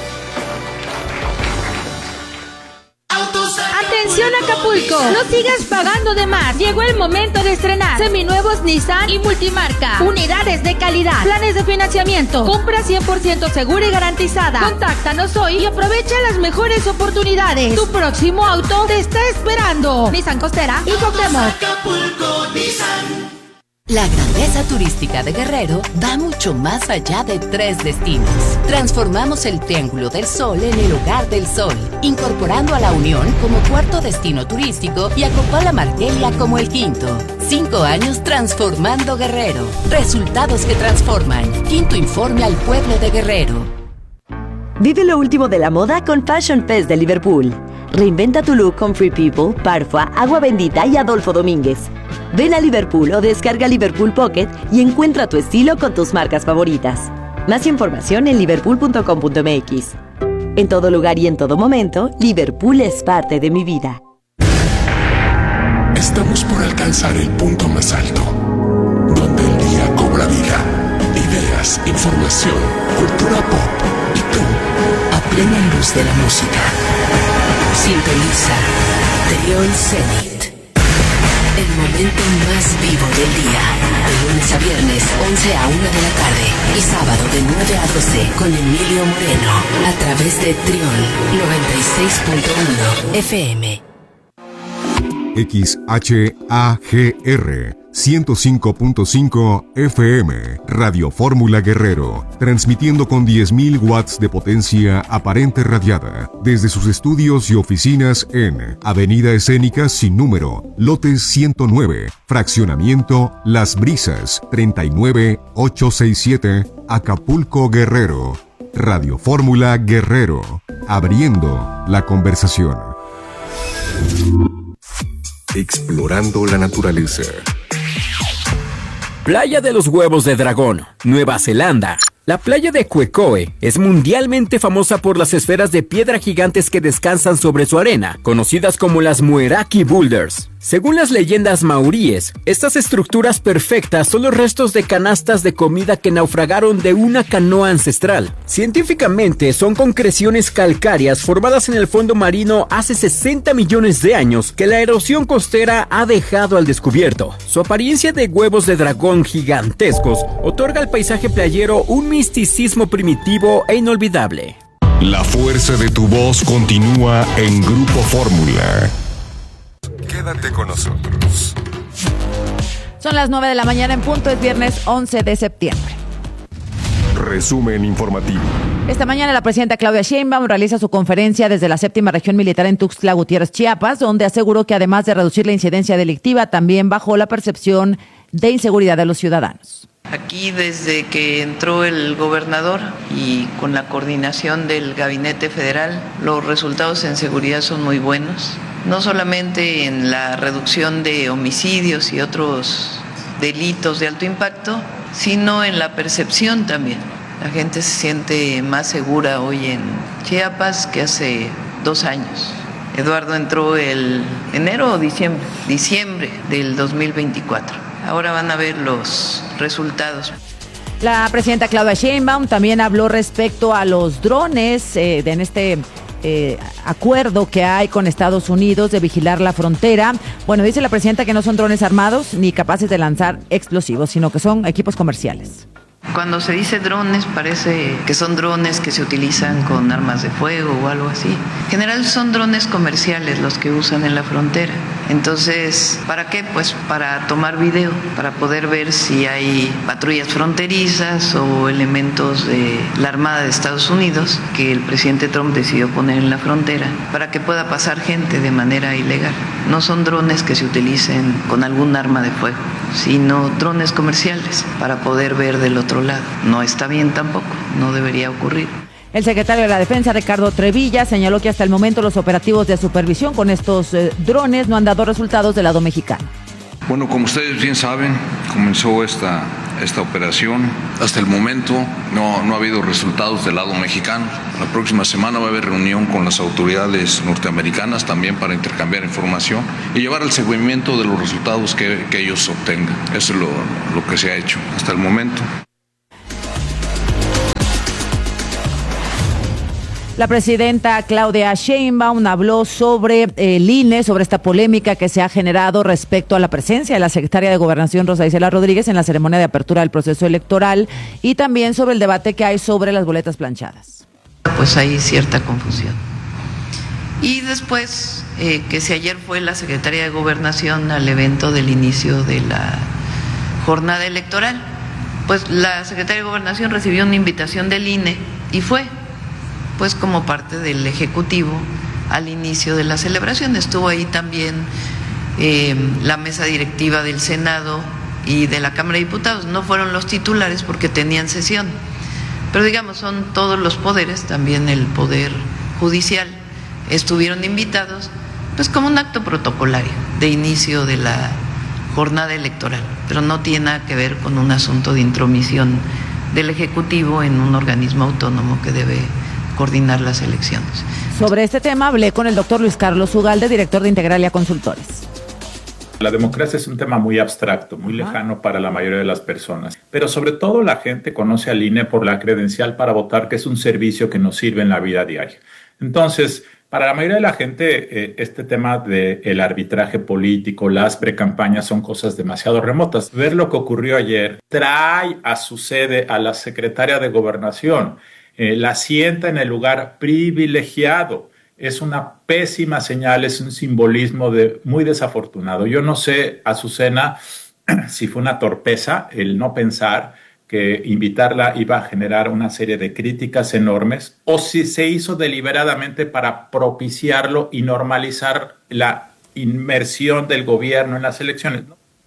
Atención Acapulco, no sigas pagando de más. Llegó el momento de estrenar seminuevos Nissan y multimarca. Unidades de calidad, planes de financiamiento, compra 100% segura y garantizada. Contáctanos hoy y aprovecha las mejores oportunidades. Tu próximo auto te está esperando. Nissan Costera y Cuauhtémoc.
Acapulco, Nissan. La grandeza turística de Guerrero va mucho más allá de 3 destinos. Transformamos el Triángulo del Sol en el Hogar del Sol, incorporando a La Unión como 4º destino turístico y a Copala Margelia como el 5º. 5 años transformando Guerrero. Resultados que transforman. 5º informe al pueblo de Guerrero.
Vive lo último de la moda con Fashion Fest de Liverpool. Reinventa tu look con Free People, Parfua, Agua Bendita y Adolfo Domínguez. Ven a Liverpool o descarga Liverpool Pocket y encuentra tu estilo con tus marcas favoritas. Más información en liverpool.com.mx. En todo lugar y en todo momento, Liverpool es parte de mi vida.
Estamos por alcanzar el punto más alto, donde el día cobra vida. Ideas, información, cultura pop y tú, a plena luz de la música.
Sintoniza Trión Zenit. El momento más vivo del día. De lunes a viernes, 11 a 1 de la tarde. Y sábado de 9 a 12 con Emilio Moreno. A través de Trión 96.1 FM.
XHAGR 105.5 FM, Radio Fórmula Guerrero, transmitiendo con 10.000 watts de potencia aparente radiada, desde sus estudios y oficinas en Avenida Escénica sin número, lote 109, fraccionamiento Las Brisas, 39867, Acapulco, Guerrero. Radio Fórmula Guerrero, abriendo la conversación.
Explorando la naturaleza.
Playa de los Huevos de Dragón, Nueva Zelanda. La playa de Quecoe es mundialmente famosa por las esferas de piedra gigantes que descansan sobre su arena, conocidas como las Mueraki Boulders. Según las leyendas maoríes, estas estructuras perfectas son los restos de canastas de comida que naufragaron de una canoa ancestral. Científicamente, son concreciones calcáreas formadas en el fondo marino hace 60 millones de años que la erosión costera ha dejado al descubierto. Su apariencia de huevos de dragón gigantescos otorga al paisaje playero un misticismo primitivo e inolvidable.
La fuerza de tu voz continúa en Grupo Fórmula. Quédate con nosotros.
Son las 9 de la mañana en punto, es viernes 11 de septiembre.
Resumen informativo.
Esta mañana la presidenta Claudia Sheinbaum realiza su conferencia desde la 7ª Región Militar en Tuxtla Gutiérrez, Chiapas, donde aseguró que además de reducir la incidencia delictiva, también bajó la percepción de inseguridad de los ciudadanos.
Aquí desde que entró el gobernador y con la coordinación del Gabinete Federal, los resultados en seguridad son muy buenos, no solamente en la reducción de homicidios y otros delitos de alto impacto, sino en la percepción también. La gente se siente más segura hoy en Chiapas que hace 2 años. Eduardo entró el enero o diciembre del 2024. Ahora van a ver los resultados.
La presidenta Claudia Sheinbaum también habló respecto a los drones en este acuerdo que hay con Estados Unidos de vigilar la frontera. Bueno, dice la presidenta que no son drones armados ni capaces de lanzar explosivos, sino que son equipos comerciales.
Cuando se dice drones, parece que son drones que se utilizan con armas de fuego o algo así. En general son drones comerciales los que usan en la frontera. Entonces, ¿para qué? Pues para tomar video, para poder ver si hay patrullas fronterizas o elementos de la Armada de Estados Unidos que el presidente Trump decidió poner en la frontera para que pueda pasar gente de manera ilegal. No son drones que se utilicen con algún arma de fuego, sino drones comerciales para poder ver del otro lado. No está bien tampoco, no debería ocurrir.
El secretario de la Defensa, Ricardo Trevilla, señaló que hasta el momento los operativos de supervisión con estos drones no han dado resultados del lado mexicano.
Bueno, como ustedes bien saben, comenzó esta operación. Hasta el momento no ha habido resultados del lado mexicano. La próxima semana va a haber reunión con las autoridades norteamericanas también para intercambiar información y llevar el seguimiento de los resultados que ellos obtengan. Eso es lo que se ha hecho hasta el momento.
La presidenta Claudia Sheinbaum habló sobre el INE, sobre esta polémica que se ha generado respecto a la presencia de la secretaria de Gobernación, Rosa Isela Rodríguez, en la ceremonia de apertura del proceso electoral y también sobre el debate que hay sobre las boletas planchadas.
Pues hay cierta confusión. Y después, que si ayer fue la secretaria de Gobernación al evento del inicio de la jornada electoral, pues la secretaria de Gobernación recibió una invitación del INE y fue, pues como parte del Ejecutivo al inicio de la celebración. Estuvo ahí también la mesa directiva del Senado y de la Cámara de Diputados. No fueron los titulares porque tenían sesión, pero digamos son todos los poderes, también el Poder Judicial, estuvieron invitados, pues como un acto protocolario de inicio de la jornada electoral, pero no tiene nada que ver con un asunto de intromisión del Ejecutivo en un organismo autónomo que debe coordinar las elecciones.
Sobre este tema hablé con el doctor Luis Carlos Ugalde, director de Integralia Consultores.
La democracia es un tema muy abstracto, muy lejano para la mayoría de las personas, pero sobre todo la gente conoce al INE por la credencial para votar, que es un servicio que nos sirve en la vida diaria. Entonces, para la mayoría de la gente, este tema del arbitraje político, las precampañas son cosas demasiado remotas. Ver lo que ocurrió ayer trae a su sede a la secretaria de Gobernación, la sienta en el lugar privilegiado. Es una pésima señal, es un simbolismo muy desafortunado. Yo no sé, Azucena, si fue una torpeza el no pensar que invitarla iba a generar una serie de críticas enormes, o si se hizo deliberadamente para propiciarlo y normalizar la inmersión del gobierno en las elecciones.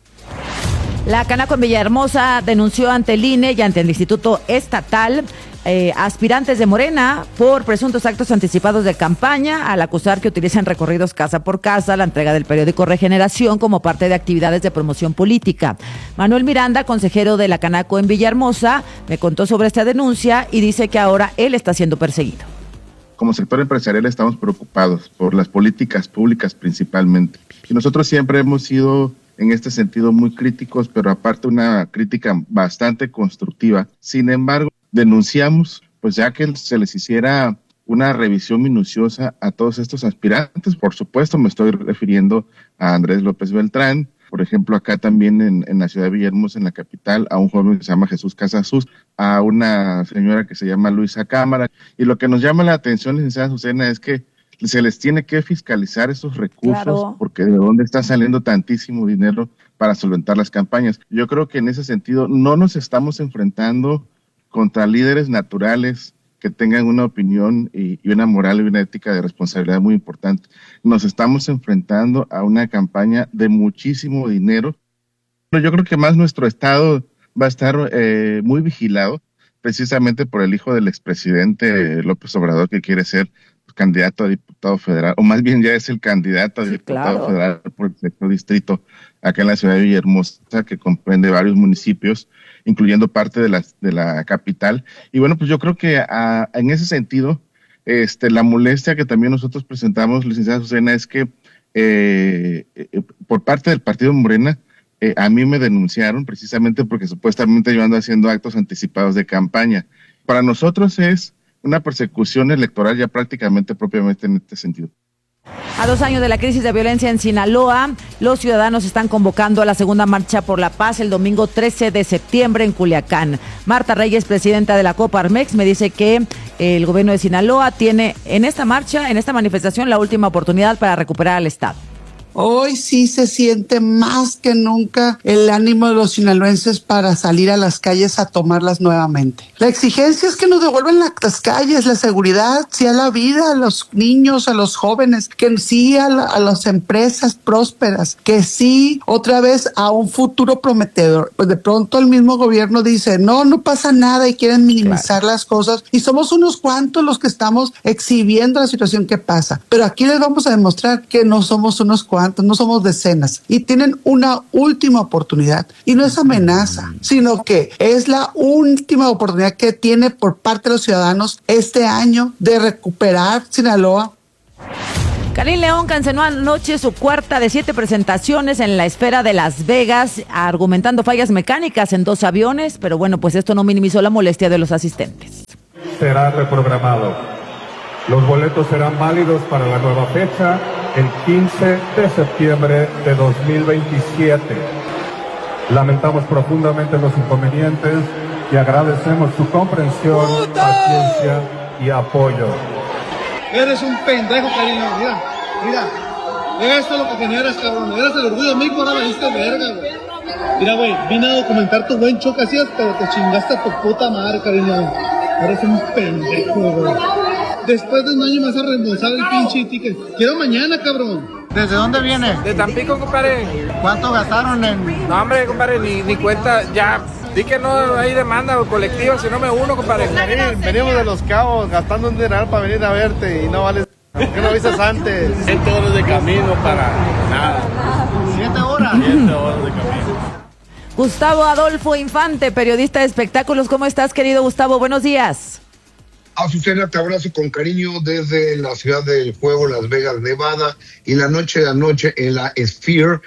La Canaco en Villahermosa denunció ante el INE y ante el Instituto Estatal aspirantes de Morena por presuntos actos anticipados de campaña al acusar que utilizan recorridos casa por casa, la entrega del periódico Regeneración como parte de actividades de promoción política. Manuel Miranda, consejero de la Canaco en Villahermosa, me contó sobre esta denuncia y dice que ahora él está siendo perseguido.
Como sector empresarial estamos preocupados por las políticas públicas principalmente. Y nosotros siempre hemos sido en este sentido muy críticos, pero aparte una crítica bastante constructiva. Sin embargo, denunciamos, pues ya que se les hiciera una revisión minuciosa a todos estos aspirantes. Por supuesto, me estoy refiriendo a Andrés López Beltrán, por ejemplo, acá también en la ciudad de Villahermosa, en la capital, a un joven que se llama Jesús Casasus, a una señora que se llama Luisa Cámara. Y lo que nos llama la atención, licenciada Azucena, es que se les tiene que fiscalizar esos recursos, claro, porque de dónde está saliendo tantísimo dinero para solventar las campañas. Yo creo que en ese sentido no nos estamos enfrentando contra líderes naturales que tengan una opinión y una moral y una ética de responsabilidad muy importante. Nos estamos enfrentando a una campaña de muchísimo dinero. Pero yo creo que más nuestro Estado va a estar muy vigilado, precisamente por el hijo del expresidente López Obrador, que quiere ser candidato a diputado federal, o más bien ya es el candidato a diputado federal por el sexto distrito acá en la ciudad de Villahermosa, que comprende varios municipios, incluyendo parte de la capital. Y bueno, pues yo creo que en ese sentido, la molestia que también nosotros presentamos, licenciada Azucena, es que por parte del partido Morena, a mí me denunciaron precisamente porque supuestamente yo ando haciendo actos anticipados de campaña. Para nosotros es una persecución electoral ya prácticamente propiamente en este sentido.
A 2 años de la crisis de violencia en Sinaloa, los ciudadanos están convocando a la segunda marcha por la paz el domingo 13 de septiembre en Culiacán. Marta Reyes, presidenta de la Coparmex, me dice que el gobierno de Sinaloa tiene en esta marcha, en esta manifestación, la última oportunidad para recuperar al Estado.
Hoy sí se siente más que nunca el ánimo de los sinaloenses para salir a las calles a tomarlas nuevamente. La exigencia es que nos devuelvan las calles, la seguridad, sí a la vida, a los niños, a los jóvenes, que sí a las empresas prósperas, que sí otra vez a un futuro prometedor. Pues de pronto el mismo gobierno dice, no pasa nada y quieren minimizar las cosas y somos unos cuantos los que estamos exhibiendo la situación que pasa. Pero aquí les vamos a demostrar que no somos unos cuantos, no somos decenas y tienen una última oportunidad y no es amenaza, sino que es la última oportunidad que tiene por parte de los ciudadanos este año de recuperar Sinaloa.
Karin León canceló anoche su cuarta de 7 presentaciones en la esfera de Las Vegas, argumentando fallas mecánicas en 2 aviones, pero bueno, pues esto no minimizó la molestia de los asistentes.
Será reprogramado. Los boletos serán válidos para la nueva fecha, el 15 de septiembre de 2027. Lamentamos profundamente los inconvenientes y agradecemos su comprensión, paciencia y apoyo.
Eres un pendejo, cariño. Mira. Esto es lo que generas, cabrón. Eres el orgullo mismo, ahora me diste verga, güey. Mira, güey, vine a documentar tu buen show que hacías, pero te chingaste a tu puta madre, cariño. Eres un pendejo, güey. Después de un año me vas a reembolsar el pinche ticket. Quiero mañana, cabrón.
¿Desde dónde viene?
De Tampico, compadre.
¿Cuánto gastaron en...?
No, hombre, compadre, ni cuenta, ya. Di que no hay demanda colectiva, si no me uno, compadre.
Venimos de Los Cabos gastando un dineral para venir a verte y no vale... ¿Por qué no avisas antes?
7 horas de camino para nada.
7 horas.
7 horas de camino.
Gustavo Adolfo Infante, periodista de espectáculos. ¿Cómo estás, querido Gustavo? Buenos días.
Azucena, te abrazo con cariño desde la ciudad del juego, Las Vegas, Nevada, y la noche de anoche en la Sphere,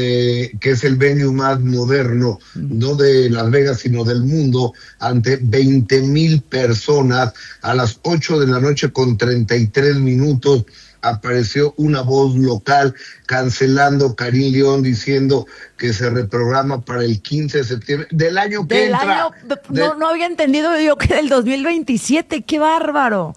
que es el venue más moderno, no de Las Vegas, sino del mundo, ante 20,000 personas, a las 8 de la noche con 33 minutos, apareció una voz local cancelando Karin León, diciendo que se reprograma para el 15 de septiembre del año que entra.
No había entendido yo que del 2027, qué bárbaro.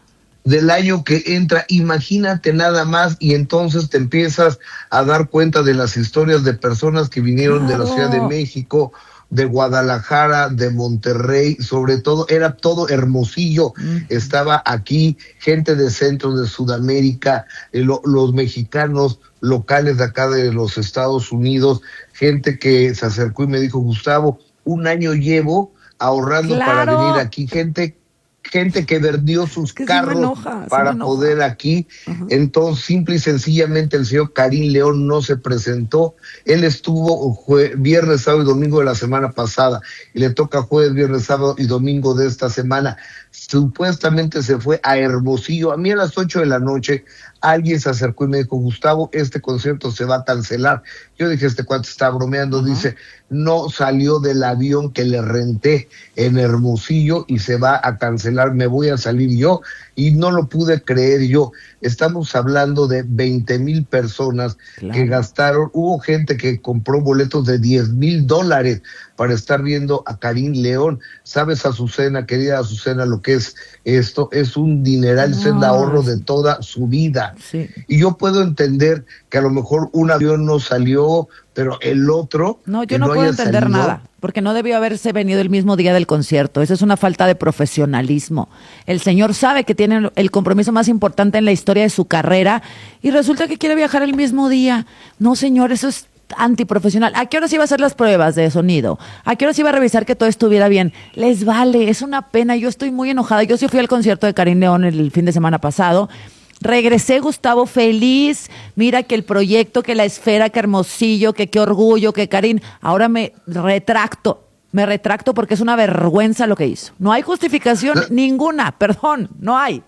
Del año que entra, imagínate nada más, y entonces te empiezas a dar cuenta de las historias de personas que vinieron de la Ciudad de México, de Guadalajara, de Monterrey, sobre todo, era todo Hermosillo, estaba aquí, gente de centro de Sudamérica, los mexicanos locales de acá de los Estados Unidos, gente que se acercó y me dijo, Gustavo, un año llevo ahorrando para venir aquí, gente que vendió sus carros para poder aquí. Entonces, simple y sencillamente el señor Karin León no se presentó. Él estuvo viernes, sábado y domingo de la semana pasada y le toca jueves, viernes, sábado y domingo de esta semana. Supuestamente se fue a Hermosillo. A mí a las 8 de la noche alguien se acercó y me dijo, Gustavo, este concierto se va a cancelar. Yo dije, este cuate está bromeando. Dice, no salió del avión que le renté en Hermosillo y se va a cancelar, me voy a salir yo. Y no lo pude creer yo. Estamos hablando de 20,000 personas que gastaron. Hubo gente que compró boletos de $10,000 para estar viendo a Karin León. ¿Sabes, Azucena, querida Azucena, lo que es esto? Es un dineral, es el ahorro de toda su vida. Sí. Y yo puedo entender que a lo mejor un avión no salió, pero el otro...
No, yo no puedo entender nada, porque no debió haberse venido el mismo día del concierto. Eso es una falta de profesionalismo. El señor sabe que tiene el compromiso más importante en la historia de su carrera y resulta que quiere viajar el mismo día. No, señor, eso es antiprofesional. ¿A qué horas iba a hacer las pruebas de sonido? ¿A qué horas iba a revisar que todo estuviera bien? Les vale, es una pena. Yo estoy muy enojada. Yo sí fui al concierto de Karin León el fin de semana pasado. Regresé, Gustavo, feliz. Mira que el proyecto, que la esfera, que Hermosillo, que qué orgullo, que Karin. Ahora me retracto porque es una vergüenza lo que hizo. No hay justificación ninguna, perdón, no hay.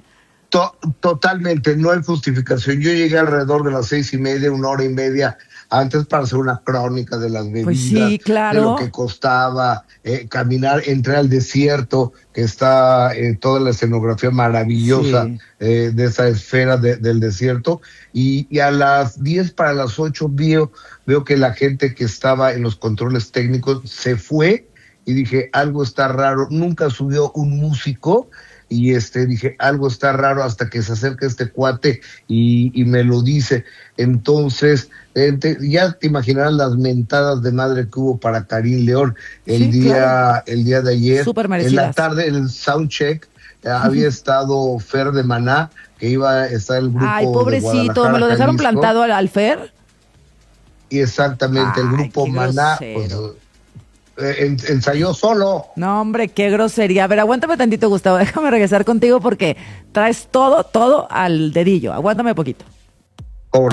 Totalmente, no hay justificación. Yo llegué alrededor de las 6:30, 1 hora y media antes para hacer una crónica de las bebidas,
pues sí, claro,
de lo que costaba caminar, entré al desierto, que está toda la escenografía maravillosa de esa esfera del desierto, y a las 10 para las 8 veo que la gente que estaba en los controles técnicos se fue y dije, algo está raro. Nunca subió un músico y dije, algo está raro, hasta que se acerca este cuate y me lo dice. Entonces, ya te imaginarás las mentadas de madre que hubo para Karim León el día de ayer.
Súper merecidas.
En la tarde, en el soundcheck, había estado Fer de Maná, que iba a estar el grupo.
Ay, pobrecito,
de
me lo dejaron
Jalisco.
plantado al Fer.
Y exactamente, el grupo Maná, pues, ensayó solo.
No, hombre, qué grosería. A ver, aguántame tantito, Gustavo, déjame regresar contigo porque traes todo al dedillo. Aguántame poquito.
Cobro.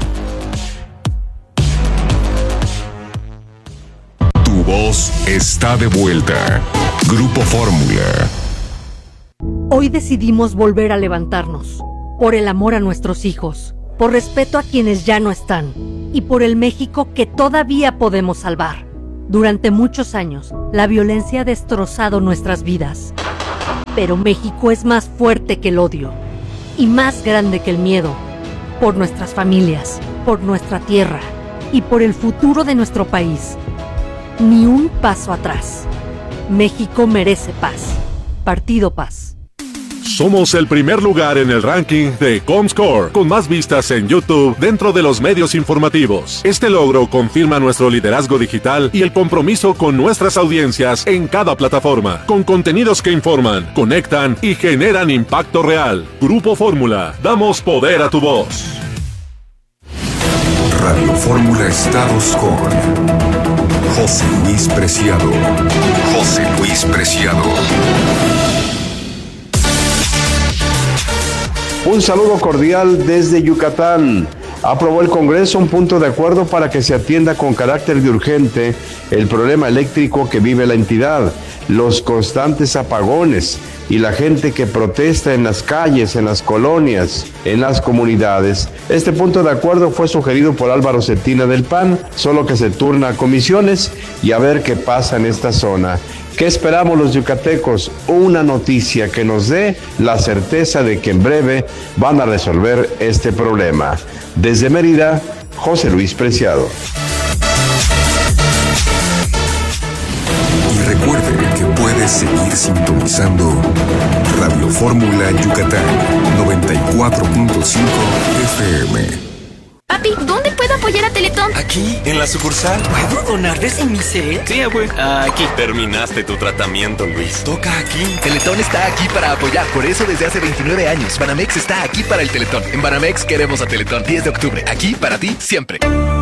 Tu voz está de vuelta. Grupo Fórmula.
Hoy decidimos volver a levantarnos, por el amor a nuestros hijos, por respeto a quienes ya no están y por el México que todavía podemos salvar. Durante muchos años, la violencia ha destrozado nuestras vidas, pero México es más fuerte que el odio y más grande que el miedo, por nuestras familias, por nuestra tierra y por el futuro de nuestro país. Ni un paso atrás. México merece paz. Partido Paz.
Somos el primer lugar en el ranking de Comscore, con más vistas en YouTube dentro de los medios informativos. Este logro confirma nuestro liderazgo digital y el compromiso con nuestras audiencias en cada plataforma, con contenidos que informan, conectan y generan impacto real. Grupo Fórmula, damos poder a tu voz.
Radio Fórmula Estados con José Luis Preciado. José Luis Preciado.
Un saludo cordial desde Yucatán. Aprobó el Congreso un punto de acuerdo para que se atienda con carácter de urgente el problema eléctrico que vive la entidad, los constantes apagones y la gente que protesta en las calles, en las colonias, en las comunidades. Este punto de acuerdo fue sugerido por Álvaro Cetina del PAN, solo que se turna a comisiones y a ver qué pasa en esta zona. ¿Qué esperamos los yucatecos? Una noticia que nos dé la certeza de que en breve van a resolver este problema. Desde Mérida, José Luis Preciado.
Y recuerde que puedes seguir sintonizando Radio Fórmula Yucatán 94.5 FM.
Papi, ¿dónde puedo apoyar a Teletón?
Aquí, en la sucursal.
¿Puedo donar desde mi cel?
Sí, güey. Aquí. Terminaste tu tratamiento, Luis. Toca aquí.
Teletón está aquí para apoyar. Por eso desde hace 29 años, Banamex está aquí para el Teletón. En Banamex queremos a Teletón. 10 de octubre. Aquí para ti, siempre.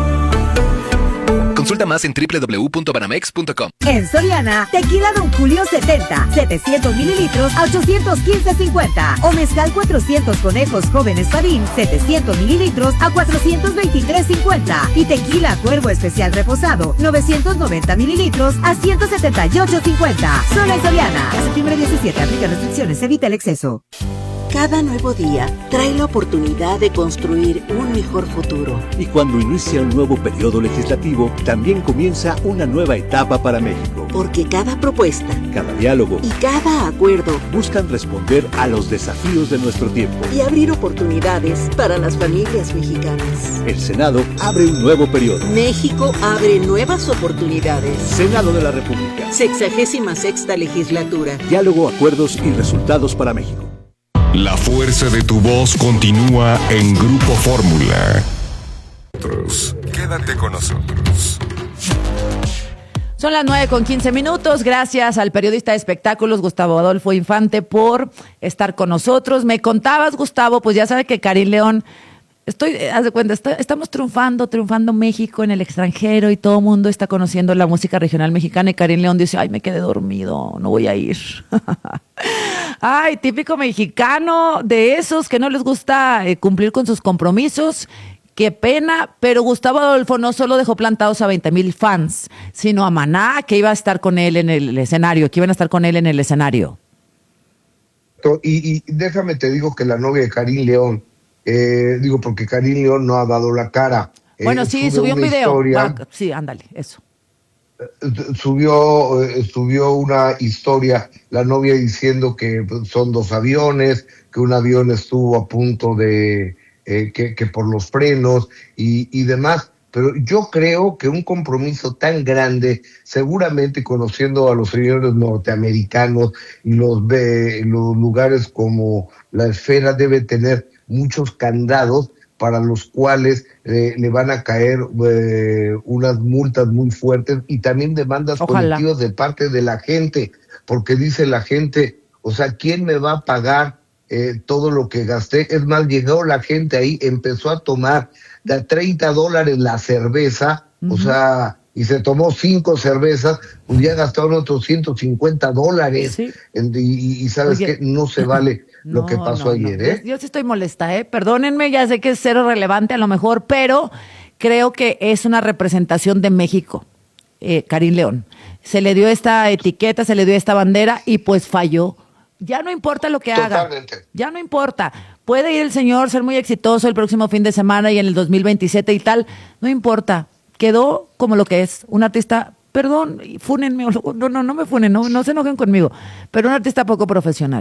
Consulta más en www.banamex.com.
En Soriana, tequila Don Julio 70, 700 mililitros a 815.50. O mezcal 400 conejos jóvenes Farín, 700 mililitros a 423.50. Y tequila Cuervo Especial Reposado, 990 mililitros a 178.50. Solo en Soriana. A septiembre 17, aplica restricciones, evita el exceso.
Cada nuevo día trae la oportunidad de construir un mejor futuro.
Y cuando inicia un nuevo periodo legislativo, también comienza una nueva etapa para México.
Porque cada propuesta,
cada diálogo
y cada acuerdo
buscan responder a los desafíos de nuestro tiempo
y abrir oportunidades para las familias mexicanas.
El Senado abre un nuevo periodo.
México abre nuevas oportunidades.
Senado de la República.
66ª legislatura.
Diálogo, acuerdos y resultados para México.
La fuerza de tu voz continúa en Grupo Fórmula. Quédate con nosotros.
Son las 9:15. Gracias al periodista de espectáculos Gustavo Adolfo Infante por estar con nosotros. Me contabas, Gustavo, pues ya sabe que Karim León, haz de cuenta, estamos triunfando México en el extranjero y todo el mundo está conociendo la música regional mexicana y Karim León dice, ay, me quedé dormido, no voy a ir. Ay, típico mexicano de esos que no les gusta cumplir con sus compromisos. Qué pena, pero Gustavo Adolfo no solo dejó plantados a 20,000 fans, sino a Maná, que iba a estar con él en el escenario, que iban a estar con él en el escenario.
Y déjame te digo que la novia de Karim León, porque Karim León no ha dado la cara.
Bueno, sí, subió un video. Sí, ándale, eso.
Subió una historia, la novia diciendo que son 2 aviones, que un avión estuvo a punto de, que por los frenos y demás, pero yo creo que un compromiso tan grande, seguramente conociendo a los señores norteamericanos y los lugares como la esfera, debe tener muchos candados para los cuales le van a caer unas multas muy fuertes y también demandas colectivas de parte de la gente, porque dice la gente, o sea, ¿quién me va a pagar todo lo que gasté? Es más, llegó la gente ahí, empezó a tomar de $30 la cerveza, o sea, y se tomó 5 cervezas, pues ya gastaron otros $150. Sí. Y sabes que no se vale lo que pasó ayer, ¿eh?
Yo sí estoy molesta, perdónenme, ya sé que es cero relevante a lo mejor, pero creo que es una representación de México, Karim León. Se le dio esta etiqueta, se le dio esta bandera y pues falló. Ya no importa lo que haga, ya no importa. Puede ir el señor, ser muy exitoso el próximo fin de semana y en el 2027 y tal, no importa. Quedó como lo que es, un artista, perdón, fúnenme, no me funen, no se enojen conmigo, pero un artista poco profesional.